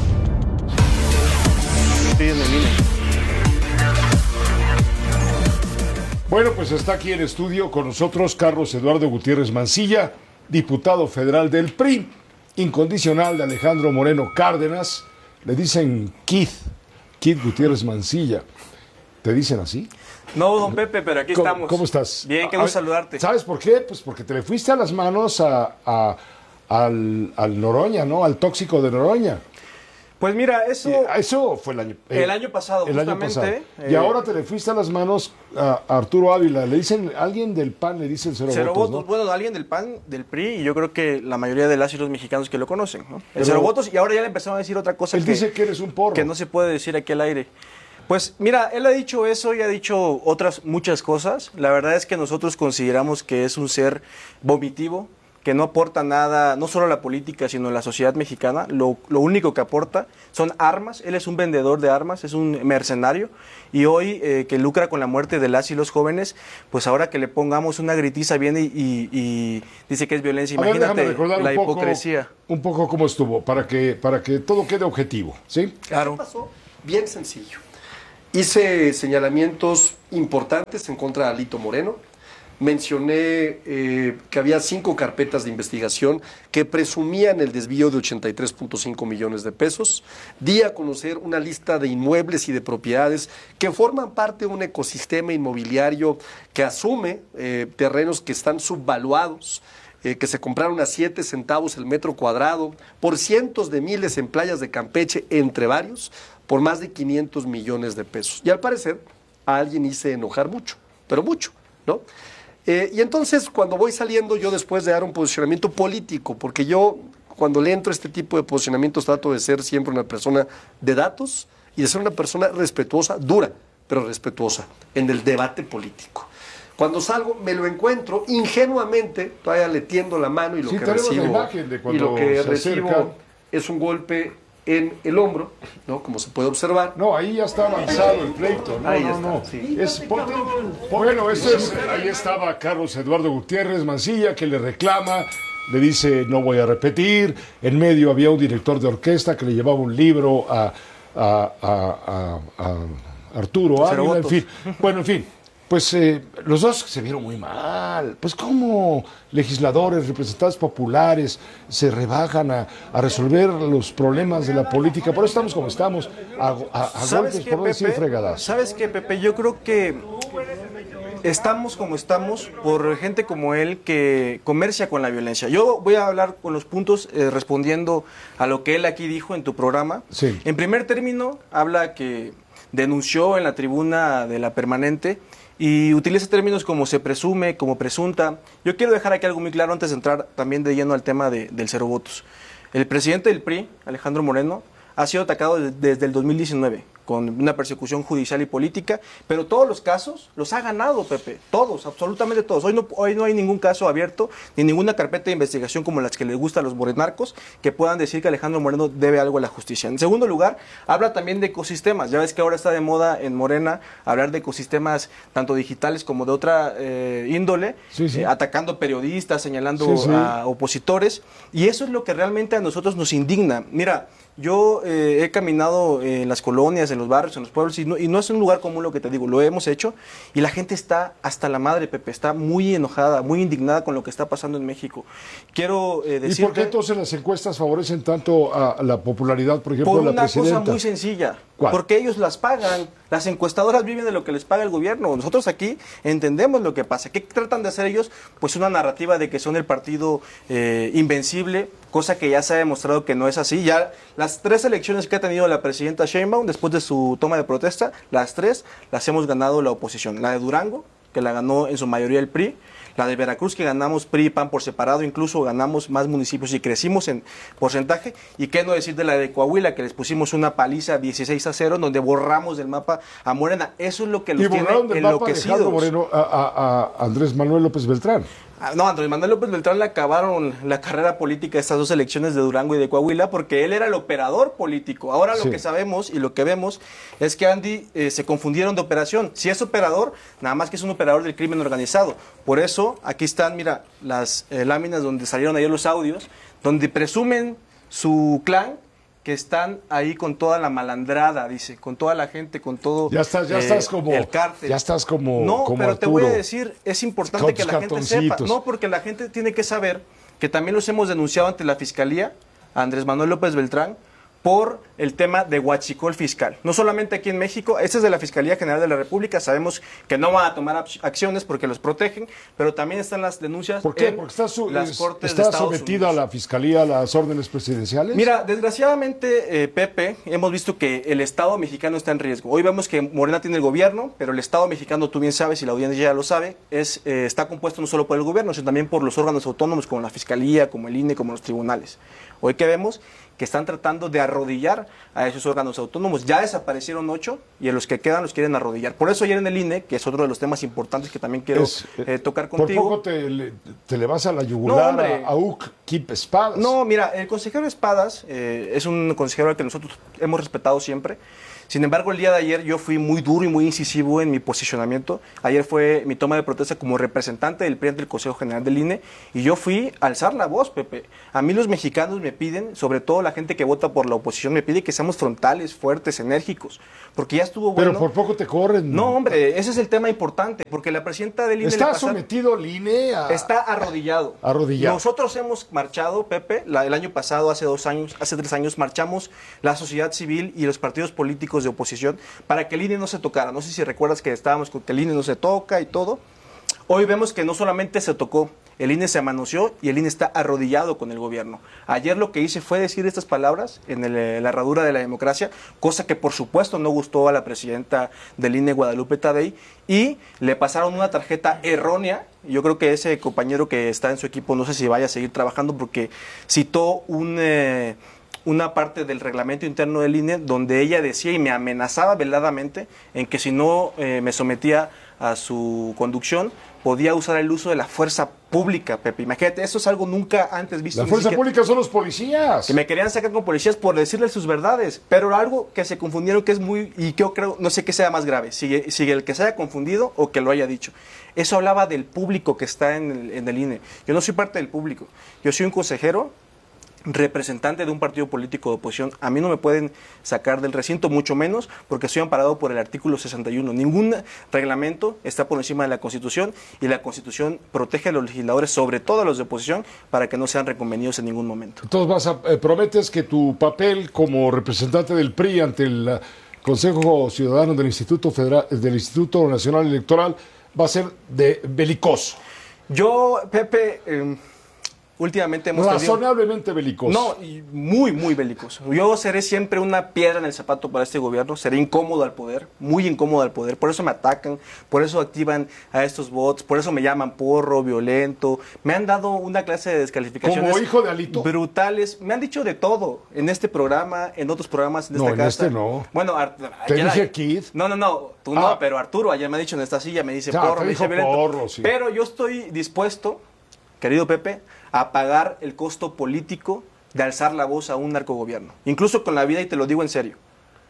Bueno, pues está aquí en estudio con nosotros Carlos Eduardo Gutiérrez Mancilla, diputado federal del PRI, incondicional de Alejandro Moreno Cárdenas. Le dicen Keith Gutiérrez Mancilla. ¿Te dicen así? No, don Pepe, pero aquí estamos. ¿Cómo estás? Bien, qué gusto saludarte. ¿Sabes por qué? Pues porque te le fuiste a las manos al Noroña, ¿no? Al tóxico de Noroña. Pues mira, eso fue el año pasado, justamente. Año pasado. Y ahora te le fuiste a las manos a Arturo Ávila. Le dicen, alguien del PAN le dice el Cero Votos, ¿no? Bueno, alguien del PAN, del PRI, y yo creo que la mayoría de las y los mexicanos que lo conocen, ¿no? El Cero Votos, y ahora ya le empezaron a decir otra cosa. Él dice que eres un porro. Que no se puede decir aquí al aire. Pues mira, él ha dicho eso y ha dicho otras muchas cosas. La verdad es que nosotros consideramos que es un ser vomitivo, que no aporta nada, no solo a la política, sino a la sociedad mexicana. Lo único que aporta son armas. Él es un vendedor de armas, es un mercenario. Y hoy que lucra con la muerte de las y los jóvenes, pues ahora que le pongamos una gritiza viene y dice que es violencia. Imagínate la hipocresía. Un poco cómo estuvo, para que todo quede objetivo, ¿sí? Claro. Pasó bien sencillo. Hice señalamientos importantes en contra de Alito Moreno. Mencioné que había 5 carpetas de investigación que presumían el desvío de 83.5 millones de pesos. Di a conocer una lista de inmuebles y de propiedades que forman parte de un ecosistema inmobiliario que asume terrenos que están subvaluados, que se compraron a 7 centavos el metro cuadrado, por cientos de miles en playas de Campeche, entre varios, por más de 500 millones de pesos. Y al parecer a alguien hice enojar mucho, pero mucho, ¿no? Y entonces cuando voy saliendo, yo después de dar un posicionamiento político, porque yo cuando le entro a este tipo de posicionamientos trato de ser siempre una persona de datos y de ser una persona respetuosa, dura, pero respetuosa en el debate político. Cuando salgo me lo encuentro ingenuamente, todavía le tiendo la mano y lo que recibo es un golpe en el hombro, ¿no? Como se puede observar. No, ahí ya está avanzado el pleito. No, ahí no. Sí. Bueno, ahí estaba Carlos Eduardo Gutiérrez Mancilla, que le reclama, le dice no voy a repetir. En medio había un director de orquesta que le llevaba un libro a Arturo Ávila, en fin. Bueno, en fin. Pues los dos se vieron muy mal. Pues cómo legisladores, representantes populares se rebajan a resolver los problemas de la política. Por eso estamos como estamos, a golpes, por no decir fregadas. ¿Sabes qué, Pepe? Yo creo que estamos como estamos por gente como él que comercia con la violencia. Yo voy a hablar con los puntos respondiendo a lo que él aquí dijo en tu programa. Sí. En primer término, habla que denunció en la tribuna de La Permanente y utiliza términos como se presume, como presunta. Yo quiero dejar aquí algo muy claro antes de entrar también de lleno al tema del cero votos. El presidente del PRI, Alejandro Moreno, ha sido atacado desde el 2019 con una persecución judicial y política, pero todos los casos los ha ganado, Pepe, todos, absolutamente todos. Hoy no hay ningún caso abierto, ni ninguna carpeta de investigación como las que les gusta a los morenarcos, que puedan decir que Alejandro Moreno debe algo a la justicia. En segundo lugar, habla también de ecosistemas. Ya ves que ahora está de moda en Morena hablar de ecosistemas tanto digitales como de otra índole, atacando periodistas, señalando a opositores, y eso es lo que realmente a nosotros nos indigna. Mira, yo he caminado en las colonias, en los barrios, en los pueblos, y no es un lugar común lo que te digo, lo hemos hecho, y la gente está hasta la madre, Pepe, está muy enojada, muy indignada con lo que está pasando en México. Quiero decirte... ¿Y por qué entonces las encuestas favorecen tanto a la popularidad, por ejemplo, de la presidenta? Por una cosa muy sencilla. ¿Cuál? Porque ellos las pagan. Las encuestadoras viven de lo que les paga el gobierno. Nosotros aquí entendemos lo que pasa. ¿Qué tratan de hacer ellos? Pues una narrativa de que son el partido invencible, cosa que ya se ha demostrado que no es así. Ya las 3 elecciones que ha tenido la presidenta Sheinbaum después de su toma de protesta, las 3 las hemos ganado la oposición. La de Durango, que la ganó en su mayoría el PRI, la de Veracruz, que ganamos PRI y PAN por separado, incluso ganamos más municipios y crecimos en porcentaje, y qué no decir de la de Coahuila, que les pusimos una paliza 16-0, donde borramos del mapa a Morena. Eso es lo que los tiene enloquecidos. Moreno a Andrés Manuel López Beltrán. No, Andrés Manuel López Beltrán le acabaron la carrera política estas 2 elecciones de Durango y de Coahuila porque él era el operador político. Ahora lo que sabemos y lo que vemos es que Andy se confundieron de operación. Si es operador, nada más que es un operador del crimen organizado. Por eso, aquí están, mira, las láminas donde salieron ayer los audios, donde presumen su clan, que están ahí con toda la malandrada, dice, con toda la gente, con todo ya estás como el cártel. Ya estás como No, como pero Arturo. Te voy a decir, es importante que la gente sepa. No, porque la gente tiene que saber que también los hemos denunciado ante la Fiscalía, a Andrés Manuel López Beltrán, por el tema de huachicol fiscal. No solamente aquí en México, este es de la Fiscalía General de la República, sabemos que no van a tomar acciones porque los protegen, pero también están las denuncias. ¿Por qué? Porque las Cortes ¿está de Estados sometida Unidos. a la Fiscalía a las órdenes presidenciales? Mira, desgraciadamente, Pepe, hemos visto que el Estado mexicano está en riesgo. Hoy vemos que Morena tiene el gobierno, pero el Estado mexicano, tú bien sabes y la audiencia ya lo sabe, está compuesto no solo por el gobierno, sino también por los órganos autónomos como la Fiscalía, como el INE, como los tribunales. Hoy que vemos que están tratando de arrodillar a esos órganos autónomos. Ya desaparecieron 8 y en los que quedan los quieren arrodillar. Por eso ayer en el INE, que es otro de los temas importantes que también quiero tocar contigo. Por poco te le vas a la yugular a Uc Kip Espadas. No, mira, el consejero Espadas es un consejero al que nosotros hemos respetado siempre. Sin embargo, el día de ayer yo fui muy duro y muy incisivo en mi posicionamiento. Ayer fue mi toma de protesta como representante del PRI ante el Consejo General del INE y yo fui a alzar la voz, Pepe. A mí los mexicanos me piden, sobre todo la gente que vota por la oposición, me pide que seamos frontales, fuertes, enérgicos, porque ya estuvo bueno. Pero por poco te corren. No, hombre, ese es el tema importante, porque la presidenta del INE... ¿Está sometido el INE a...? Está arrodillado. Arrodillado. Nosotros hemos marchado, Pepe, el año pasado, hace 3 años, marchamos la sociedad civil y los partidos políticos de oposición para que el INE no se tocara. No sé si recuerdas que estábamos con que el INE no se toca y todo. Hoy vemos que no solamente se tocó, el INE se manoseó y el INE está arrodillado con el gobierno. Ayer lo que hice fue decir estas palabras en la herradura de la democracia, cosa que por supuesto no gustó a la presidenta del INE, Guadalupe Tadei, y le pasaron una tarjeta errónea. Yo creo que ese compañero que está en su equipo, no sé si vaya a seguir trabajando porque citó una parte del reglamento interno del INE donde ella decía y me amenazaba veladamente en que si no me sometía a su conducción, podía usar el uso de la fuerza pública, Pepe. Imagínate, eso es algo nunca antes visto. La fuerza pública son los policías. Que me querían sacar con policías por decirles sus verdades, pero algo que se confundieron que es muy, y que yo creo, no sé qué sea más grave, si el que se haya confundido o que lo haya dicho. Eso hablaba del público que está en el INE. Yo no soy parte del público, yo soy un consejero, representante de un partido político de oposición. A mí no me pueden sacar del recinto, mucho menos porque soy amparado por el artículo 61. Ningún reglamento está por encima de la Constitución y la Constitución protege a los legisladores, sobre todo a los de oposición, para que no sean reconvenidos en ningún momento. Entonces prometes que tu papel como representante del PRI ante el Consejo Ciudadano del Instituto Nacional Electoral va a ser de belicoso. Yo, Pepe... últimamente hemos razonablemente belicoso. No, muy, muy belicoso. Yo seré siempre una piedra en el zapato para este gobierno, seré incómodo al poder, muy incómodo al poder, por eso me atacan, por eso activan a estos bots, por eso me llaman porro, violento, me han dado una clase de descalificaciones. ¿Como hijo de Alito? Brutales, me han dicho de todo, en este programa, en otros programas, en esta casa. No, en este no. Bueno, te dije Kid. No, tú no, pero Arturo ayer me ha dicho en esta silla, me dice porro, me dice violento. Porro, sí. Pero yo estoy dispuesto, querido Pepe, a pagar el costo político de alzar la voz a un narcogobierno, incluso con la vida, y te lo digo en serio.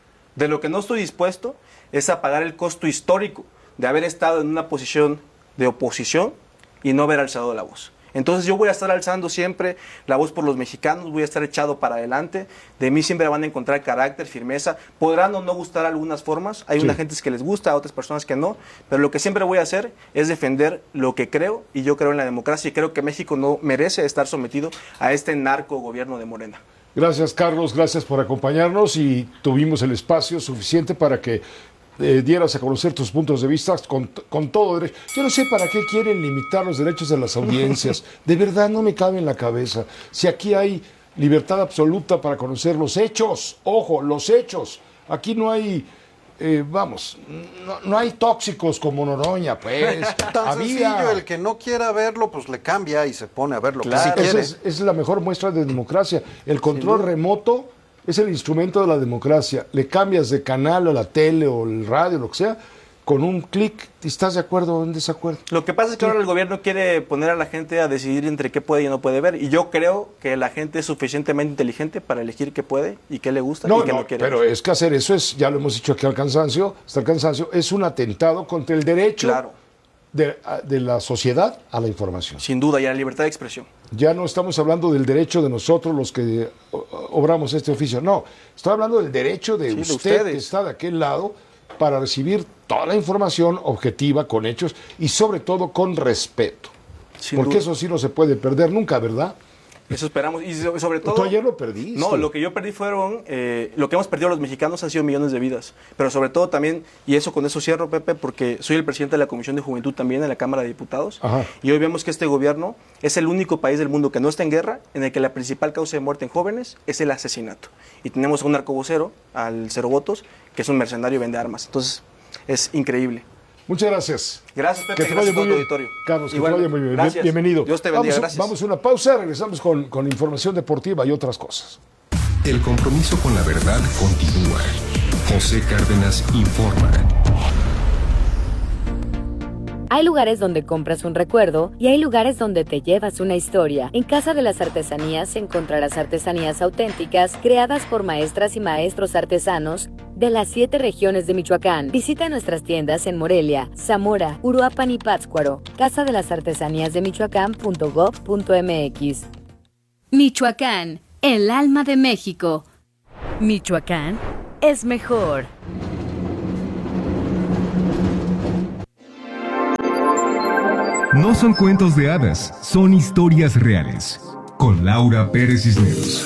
De lo que no estoy dispuesto es a pagar el costo histórico de haber estado en una posición de oposición y no haber alzado la voz. Entonces yo voy a estar alzando siempre la voz por los mexicanos, voy a estar echado para adelante, de mí siempre van a encontrar carácter, firmeza, podrán o no gustar algunas formas, hay unas gentes que les gusta, otras personas que no, pero lo que siempre voy a hacer es defender lo que creo, y yo creo en la democracia y creo que México no merece estar sometido a este narco gobierno de Morena. Gracias, Carlos, gracias por acompañarnos y tuvimos el espacio suficiente para que dieras a conocer tus puntos de vista con todo derecho. Yo no sé para qué quieren limitar los derechos de las audiencias. De verdad no me cabe en la cabeza. Si aquí hay libertad absoluta para conocer los hechos, ojo, los hechos. Aquí no hay, no hay tóxicos como Noroña, pues. Tan sencillo, el que no quiera verlo, pues le cambia y se pone a ver lo que sí quiere. Es la mejor muestra de democracia. El control remoto es el instrumento de la democracia. Le cambias de canal a la tele o el radio, lo que sea, con un clic. ¿Estás de acuerdo o en desacuerdo? Lo que pasa es que ahora el gobierno quiere poner a la gente a decidir entre qué puede y no puede ver. Y yo creo que la gente es suficientemente inteligente para elegir qué puede y qué le gusta y qué no quiere. Pero es que hacer eso es, ya lo hemos dicho aquí hasta el cansancio, es un atentado contra el derecho de la sociedad a la información. Sin duda, y a la libertad de expresión. Ya no estamos hablando del derecho de nosotros los que obramos este oficio, no. Estoy hablando del derecho de usted que está de aquel lado para recibir toda la información objetiva, con hechos y sobre todo con respeto. Porque eso sí no se puede perder nunca, ¿verdad? Eso esperamos. Y sobre todo... ¿Tú ayer lo perdiste? No, lo que yo perdí fueron... lo que hemos perdido los mexicanos han sido millones de vidas. Pero sobre todo también, y eso con eso cierro, Pepe, porque soy el presidente de la Comisión de Juventud también en la Cámara de Diputados. Ajá. Y hoy vemos que este gobierno es el único país del mundo que no está en guerra, en el que la principal causa de muerte en jóvenes es el asesinato. Y tenemos a un narcovocero, al Cero Votos, que es un mercenario y vende armas. Entonces, es increíble. Muchas gracias. Gracias, Pepe. Que te vaya muy bien, auditorio. Carlos, que te vaya muy bien. Bienvenido. Dios te bendiga, gracias. Vamos a una pausa, regresamos con información deportiva y otras cosas. el compromiso con la verdad continúa. José Cárdenas informa. Hay lugares donde compras un recuerdo y hay lugares donde te llevas una historia. En Casa de las Artesanías encontrarás artesanías auténticas creadas por maestras y maestros artesanos de las 7 regiones de Michoacán. Visita nuestras tiendas en Morelia, Zamora, Uruapan y Pátzcuaro. Casa de las Artesanías de Michoacán.gov.mx. Michoacán, el alma de México. Michoacán es mejor. No son cuentos de hadas, son historias reales. Con Laura Pérez Cisneros.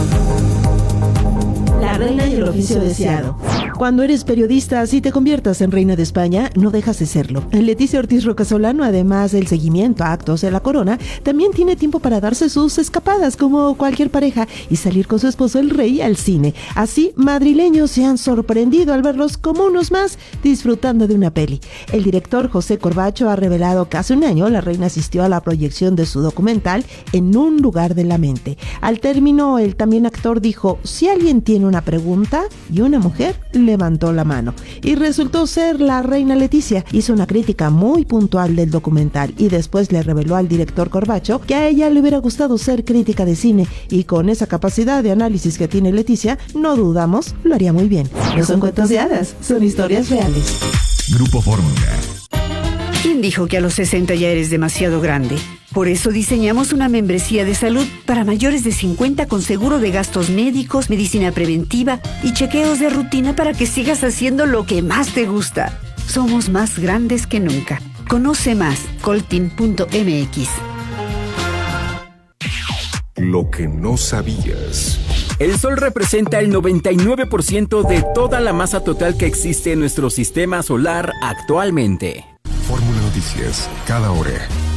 La reina y el oficio deseado. Cuando eres periodista, si te conviertas en reina de España, no dejas de serlo. Leticia Ortiz Rocasolano, además del seguimiento a actos de la corona, también tiene tiempo para darse sus escapadas como cualquier pareja y salir con su esposo el rey al cine. Así, madrileños se han sorprendido al verlos como unos más disfrutando de una peli. El director José Corbacho ha revelado que hace un año la reina asistió a la proyección de su documental En un lugar de la mente. Al término, el también actor dijo: si alguien tiene una pregunta, y una mujer levantó la mano. Y resultó ser la reina Leticia. Hizo una crítica muy puntual del documental y después le reveló al director Corbacho que a ella le hubiera gustado ser crítica de cine, y con esa capacidad de análisis que tiene Leticia, no dudamos, lo haría muy bien. No son cuentos de hadas, son historias reales. Grupo Fórmula. ¿Quién dijo que a los 60 ya eres demasiado grande? Por eso diseñamos una membresía de salud para mayores de 50 con seguro de gastos médicos, medicina preventiva y chequeos de rutina para que sigas haciendo lo que más te gusta. Somos más grandes que nunca. Conoce más, coltin.mx. Lo que no sabías. El Sol representa el 99% de toda la masa total que existe en nuestro sistema solar actualmente. Fórmula Noticias, cada hora.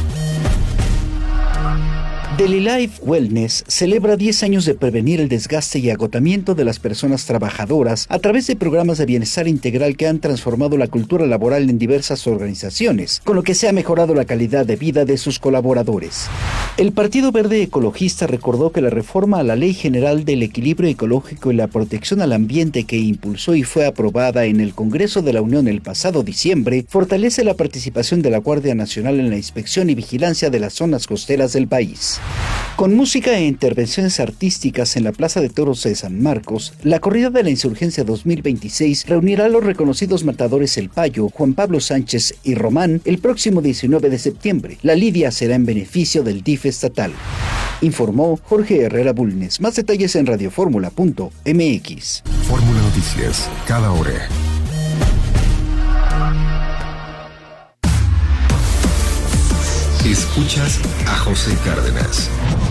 Daily Life Wellness celebra 10 años de prevenir el desgaste y agotamiento de las personas trabajadoras a través de programas de bienestar integral que han transformado la cultura laboral en diversas organizaciones, con lo que se ha mejorado la calidad de vida de sus colaboradores. El Partido Verde Ecologista recordó que la reforma a la Ley General del Equilibrio Ecológico y la Protección al Ambiente que impulsó y fue aprobada en el Congreso de la Unión el pasado diciembre fortalece la participación de la Guardia Nacional en la inspección y vigilancia de las zonas costeras del país. Con música e intervenciones artísticas en la Plaza de Toros de San Marcos, la Corrida de la Insurgencia 2026 reunirá a los reconocidos matadores El Payo, Juan Pablo Sánchez y Román el próximo 19 de septiembre. La lidia será en beneficio del DIF estatal. Informó Jorge Herrera Bulnes. Más detalles en radioformula.mx. Fórmula Noticias, cada hora. Escuchas a José Cárdenas.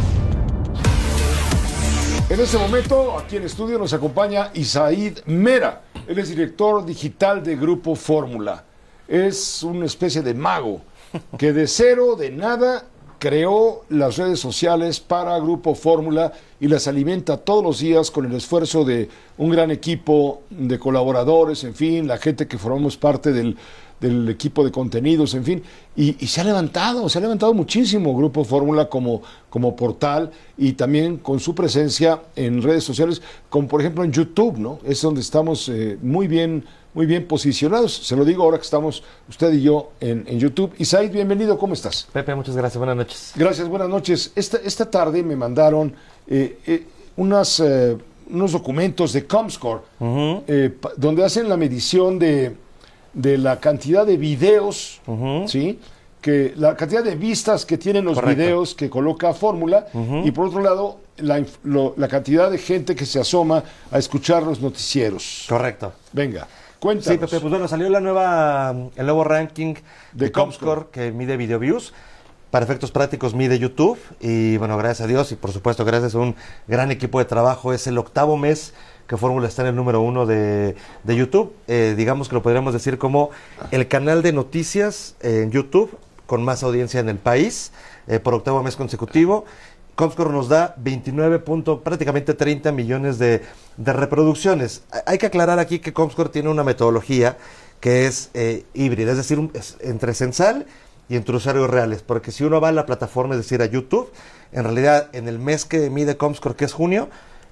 En este momento, aquí en estudio nos acompaña Isaid Mera. Él es director digital de Grupo Fórmula. Es una especie de mago que de cero, de nada, creó las redes sociales para Grupo Fórmula y las alimenta todos los días con el esfuerzo de un gran equipo de colaboradores, en fin, la gente que formamos parte del equipo de contenidos, en fin, y se ha levantado muchísimo Grupo Fórmula como portal, y también con su presencia en redes sociales, como por ejemplo en YouTube, ¿no? Es donde estamos muy bien posicionados. Se lo digo ahora que estamos usted y yo en YouTube. Isaid, bienvenido, ¿cómo estás? Pepe, muchas gracias, buenas noches. Gracias, buenas noches. Esta tarde me mandaron unos documentos de Comscore, donde hacen la medición de la cantidad de videos, ¿sí? Que la cantidad de vistas que tienen los videos que coloca Fórmula, y por otro lado la cantidad de gente que se asoma a escuchar los noticieros. Correcto. Venga, cuéntanos. Sí, Pepe, pues bueno, salió el nuevo ranking de Comscore que mide video views. Para efectos prácticos mide YouTube, y bueno, gracias a Dios y por supuesto gracias a un gran equipo de trabajo, es el 8º mes que Fórmula está en el número 1 de YouTube. Digamos que lo podríamos decir como el canal de noticias en YouTube con más audiencia en el país, por 8º mes consecutivo. Comscore nos da 29 prácticamente 30 millones de reproducciones. Hay que aclarar aquí que Comscore tiene una metodología que es híbrida, es decir, es entre censal y entre usuarios reales, porque si uno va a la plataforma, es decir, a YouTube, en realidad en el mes que mide Comscore, que es junio,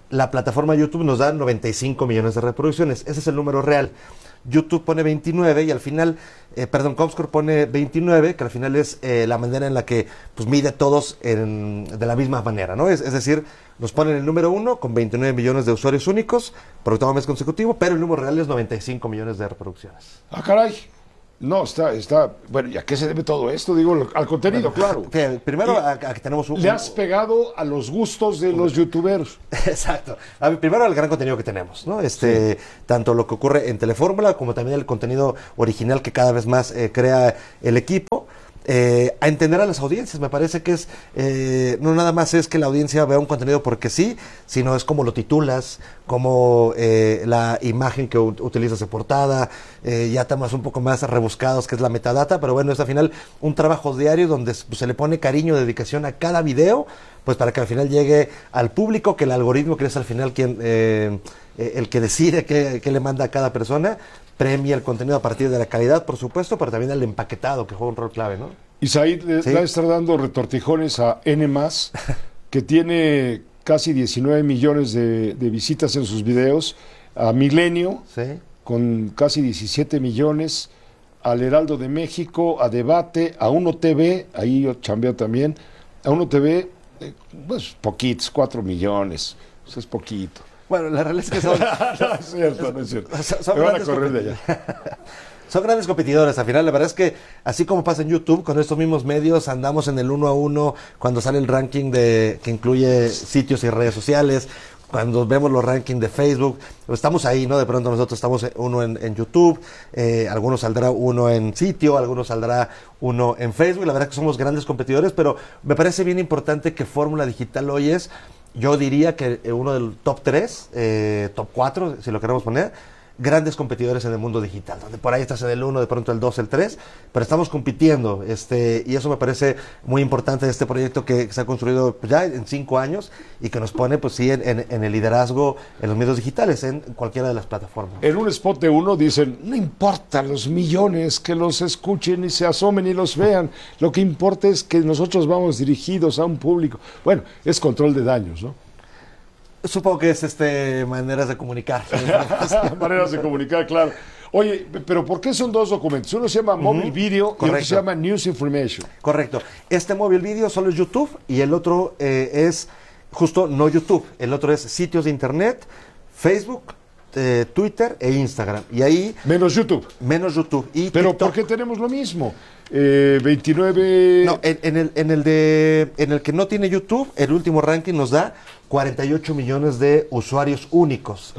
la plataforma YouTube nos da 95 millones de reproducciones. Ese es el número real. YouTube pone 29 y al final, Comscore pone 29, que al final es la manera en la que pues mide todos de la misma manera, ¿no? Es decir, nos ponen el número 1 con 29 millones de usuarios únicos por octavo mes consecutivo, pero el número real es 95 millones de reproducciones. Ah, caray. No, está... Bueno, ¿y a qué se debe todo esto? Digo, al contenido, claro. Primero, a que tenemos le has pegado a los gustos de los youtuberos. Exacto. Primero, al gran contenido que tenemos, ¿no? Tanto lo que ocurre en Telefórmula, como también el contenido original que cada vez más crea el equipo. A entender a las audiencias, me parece que es no nada más es que la audiencia vea un contenido porque sí, sino es como lo titulas, como la imagen que utilizas de portada, ya temas un poco más rebuscados que es la metadata, pero bueno, es al final un trabajo diario donde pues, se le pone cariño, dedicación a cada video, pues para que al final llegue al público, que el algoritmo, que es al final quien el que decide qué le manda a cada persona, premia el contenido a partir de la calidad, por supuesto, pero también el empaquetado, que juega un rol clave, ¿no? Y Said le va a estar dando retortijones a N+, que tiene casi 19 millones de visitas en sus videos, a Milenio, con casi 17 millones, al Heraldo de México, a Debate, a Uno TV, ahí yo chambeo también, a Uno TV, pues poquitos, 4 millones, pues es poquito. Bueno, la realidad es que son... no es cierto, no es cierto. Me van a correr de allá. Son grandes competidores, al final la verdad es que así como pasa en YouTube, con estos mismos medios andamos en el 1 a 1 cuando sale el ranking que incluye sitios y redes sociales, cuando vemos los rankings de Facebook, estamos ahí, ¿no? De pronto nosotros estamos uno en YouTube, algunos saldrá uno en sitio, algunos saldrá uno en Facebook, la verdad es que somos grandes competidores, pero me parece bien importante que Fórmula Digital hoy es, yo diría que uno del top 3, top 4, si lo queremos poner, grandes competidores en el mundo digital, donde por ahí estás en el 1, de pronto el 2, el 3, pero estamos compitiendo, y eso me parece muy importante de este proyecto que se ha construido pues, ya en 5 años y que nos pone, pues sí, en el liderazgo en los medios digitales, en cualquiera de las plataformas. En un spot de Uno dicen, no importa los millones que los escuchen y se asomen y los vean, lo que importa es que nosotros vamos dirigidos a un público. Bueno, es control de daños, ¿no? Supongo que es maneras de comunicar. Maneras de comunicar, claro. Oye, pero ¿por qué son dos documentos? Uno se llama Mobile Video y otro se llama News Information. Correcto. Este Mobile Video solo es YouTube y el otro es justo no YouTube. El otro es sitios de internet, Facebook, Twitter e Instagram. Y ahí... Menos YouTube. Menos YouTube. Y pero TikTok. ¿Por qué tenemos lo mismo? 29... No, en el que no tiene YouTube, el último ranking nos da 48 millones de usuarios únicos.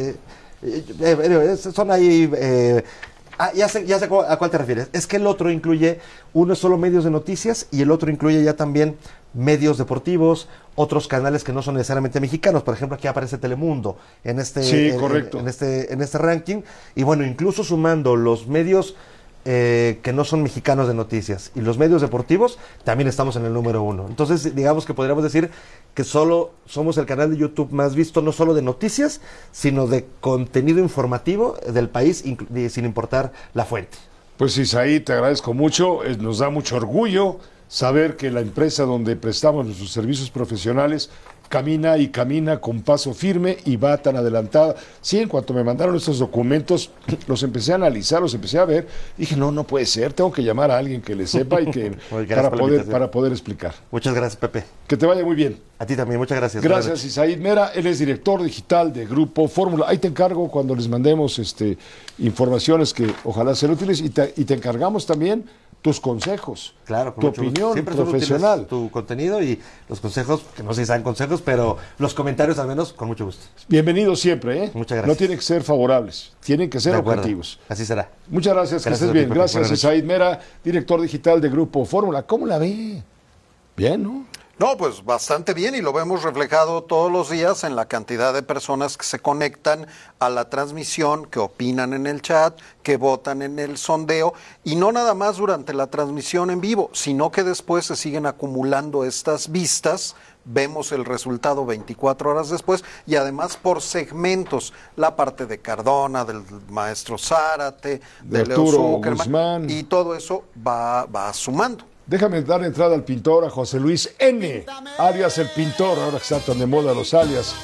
Son ahí... ya sé a cuál te refieres. Es que el otro incluye, uno es solo medios de noticias y el otro incluye ya también medios deportivos, otros canales que no son necesariamente mexicanos. Por ejemplo, aquí aparece Telemundo en correcto. en este ranking. Y bueno, incluso sumando los medios que no son mexicanos de noticias y los medios deportivos, también estamos en el número 1. Entonces, digamos que podríamos decir que solo somos el canal de YouTube más visto, no solo de noticias, sino de contenido informativo del país, sin importar la fuente. Pues Isaí, te agradezco mucho, nos da mucho orgullo saber que la empresa donde prestamos nuestros servicios profesionales camina y camina con paso firme y va tan adelantada. Sí, en cuanto me mandaron estos documentos, los empecé a analizar, los empecé a ver, dije, no puede ser, tengo que llamar a alguien que le sepa y que para poder explicar. Muchas gracias, Pepe. Que te vaya muy bien. A ti también, muchas gracias. Gracias, Isaid Mera, él es director digital de Grupo Fórmula. Ahí te encargo cuando les mandemos informaciones que ojalá sean útiles y te encargamos también tus consejos, claro, tu opinión profesional, tu contenido y los consejos, que no sé si sean consejos, pero los comentarios al menos con mucho gusto. Bienvenidos siempre, ¿eh? Muchas gracias. No tienen que ser favorables, tienen que ser objetivos. Así será. Muchas gracias, que estés bien. Gracias, Isaid Mera, director digital de Grupo Fórmula. ¿Cómo la ve? Bien, ¿no? No, pues bastante bien y lo vemos reflejado todos los días en la cantidad de personas que se conectan a la transmisión, que opinan en el chat, que votan en el sondeo y no nada más durante la transmisión en vivo, sino que después se siguen acumulando estas vistas, vemos el resultado 24 horas después y además por segmentos, la parte de Cardona, del maestro Zárate, de Leo Zuckerman y todo eso va sumando. Déjame dar entrada al pintor, a José Luis N., alias el pintor, ahora que están tan de moda los alias.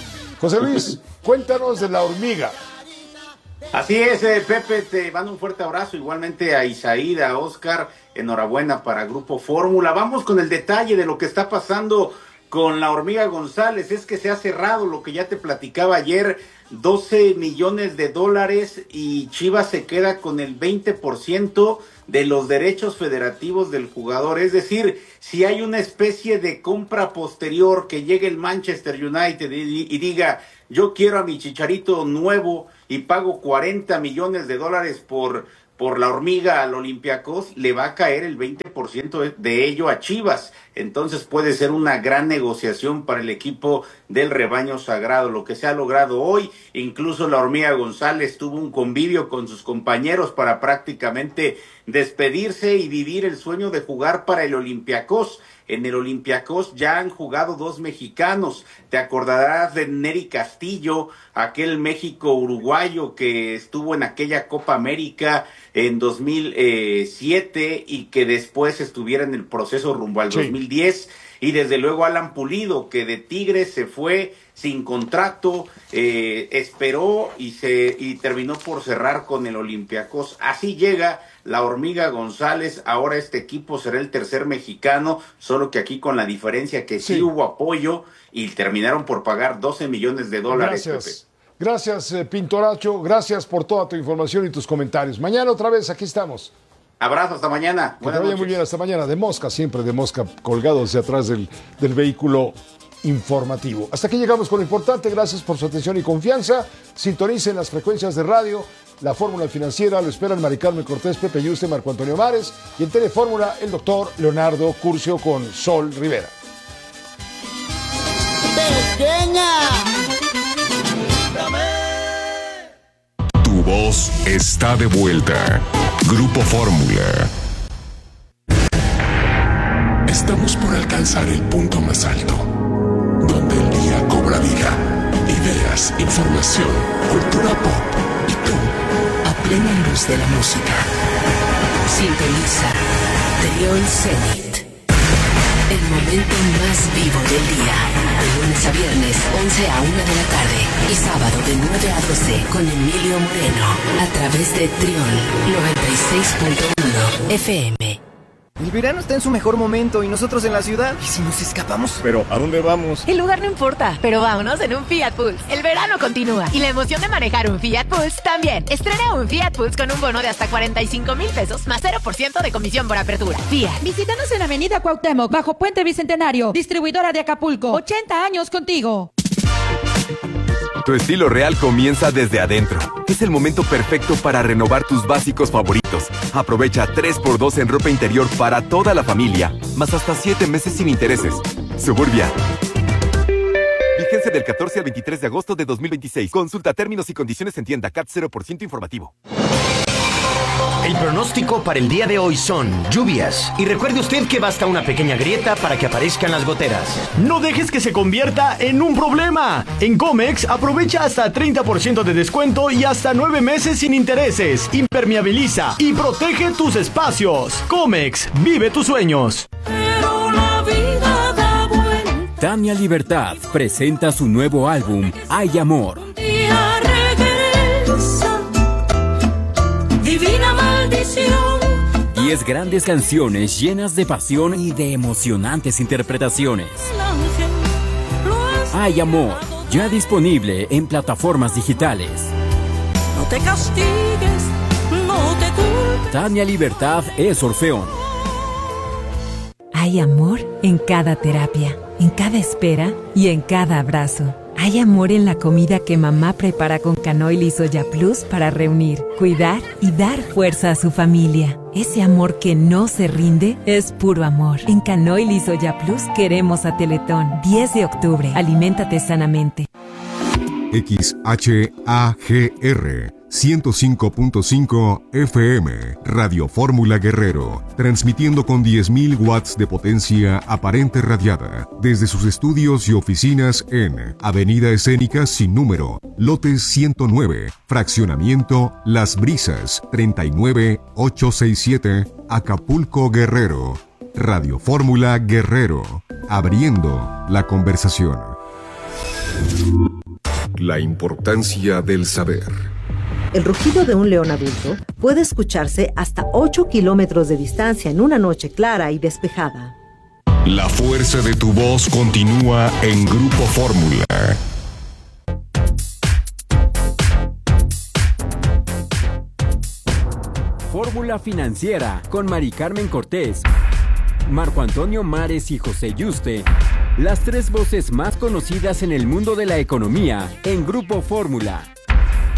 José Luis, cuéntanos de la hormiga. Así es, Pepe, te mando un fuerte abrazo, igualmente a Isaída, a Oscar, enhorabuena para Grupo Fórmula. Vamos con el detalle de lo que está pasando con la hormiga González. Es que se ha cerrado lo que ya te platicaba ayer, 12 millones de dólares, y Chivas se queda con el 20% de los derechos federativos del jugador. Es decir, si hay una especie de compra posterior, que llegue el Manchester United y diga, yo quiero a mi Chicharito nuevo y pago 40 millones de dólares por la hormiga al Olympiacos, le va a caer el 20% de ello a Chivas. Entonces puede ser una gran negociación para el equipo del rebaño sagrado, lo que se ha logrado hoy. Incluso la hormiga González tuvo un convivio con sus compañeros para prácticamente despedirse y vivir el sueño de jugar para el Olympiacos. En el Olympiacos ya han jugado 2 mexicanos. Te acordarás de Nery Castillo, aquel México-uruguayo que estuvo en aquella Copa América en 2007 y que después estuviera en el proceso rumbo al 2010. Y desde luego Alan Pulido, que de Tigres se fue sin contrato, esperó y terminó por cerrar con el Olympiacos. Así llega la hormiga González. Ahora este equipo será el tercer mexicano, solo que aquí con la diferencia que sí hubo apoyo y terminaron por pagar 12 millones de dólares. Gracias. Gracias, Pintoracho. Gracias por toda tu información y tus comentarios. Mañana otra vez, aquí estamos. Abrazo, hasta mañana. Que te vaya muy bien, hasta mañana. De mosca, siempre de mosca, colgados hacia atrás del vehículo informativo. Hasta aquí llegamos con lo importante. Gracias por su atención y confianza. Sintonicen las frecuencias de radio. La Fórmula Financiera lo esperan Mari Carmen Cortés, Pepe Yuste, Marco Antonio Mares, y en Telefórmula el doctor Leonardo Curcio con Sol Rivera. Pequeña. Tu voz está de vuelta. Grupo Fórmula. Estamos por alcanzar el punto más alto, donde el día cobra vida, ideas, información, cultura pop y tú, a plena luz de la música. Sintoniza Trión Zenit, el momento más vivo del día, de lunes a viernes, 11 a 1 de la tarde, y sábado de 9 a 12 con Emilio Moreno, a través de Trión 96.1 FM. El verano está en su mejor momento y nosotros en la ciudad. ¿Y si nos escapamos? Pero, ¿a dónde vamos? El lugar no importa, pero vámonos en un Fiat Pulse. El verano continúa y la emoción de manejar un Fiat Pulse también. Estrena un Fiat Pulse con un bono de hasta 45,000 pesos más 0% de comisión por apertura. Fiat. Visítanos en Avenida Cuauhtémoc, bajo Puente Bicentenario. Distribuidora de Acapulco. 80 años contigo. Tu estilo real comienza desde adentro. Es el momento perfecto para renovar tus básicos favoritos. Aprovecha 3x2 en ropa interior para toda la familia, más hasta 7 meses sin intereses. Suburbia. Vigencia del 14 al 23 de agosto de 2026. Consulta términos y condiciones en tienda. CAT 0% informativo. El pronóstico para el día de hoy son lluvias. Y recuerde usted que basta una pequeña grieta para que aparezcan las goteras. No dejes que se convierta en un problema. En Comex aprovecha hasta 30% de descuento y hasta 9 meses sin intereses. Impermeabiliza y protege tus espacios. Comex, vive tus sueños. Pero la vida da vuelta. Tania Libertad presenta su nuevo álbum, Hay Amor. Día regresa. Divina maldición. 10 grandes canciones llenas de pasión y de emocionantes interpretaciones. Hay Amor, ya disponible en plataformas digitales. No te castigues, no te culpes. Tania Libertad es Orfeón. Hay amor en cada terapia, en cada espera y en cada abrazo. Hay amor en la comida que mamá prepara con canoil y soya plus para reunir, cuidar y dar fuerza a su familia. Ese amor que no se rinde es puro amor. En canoil y soya plus queremos a Teletón. 10 de octubre. Aliméntate sanamente. XHAGR 105.5 FM, Radio Fórmula Guerrero, transmitiendo con 10.000 watts de potencia aparente radiada desde sus estudios y oficinas en Avenida Escénica sin número, lote 109, fraccionamiento Las Brisas, 39867, Acapulco, Guerrero. Radio Fórmula Guerrero, abriendo la conversación. La importancia del saber. El rugido de un león adulto puede escucharse hasta 8 kilómetros de distancia en una noche clara y despejada. La fuerza de tu voz continúa en Grupo Fórmula. Fórmula Financiera con Mari Carmen Cortés, Marco Antonio Mares y José Yuste. Las tres voces más conocidas en el mundo de la economía en Grupo Fórmula.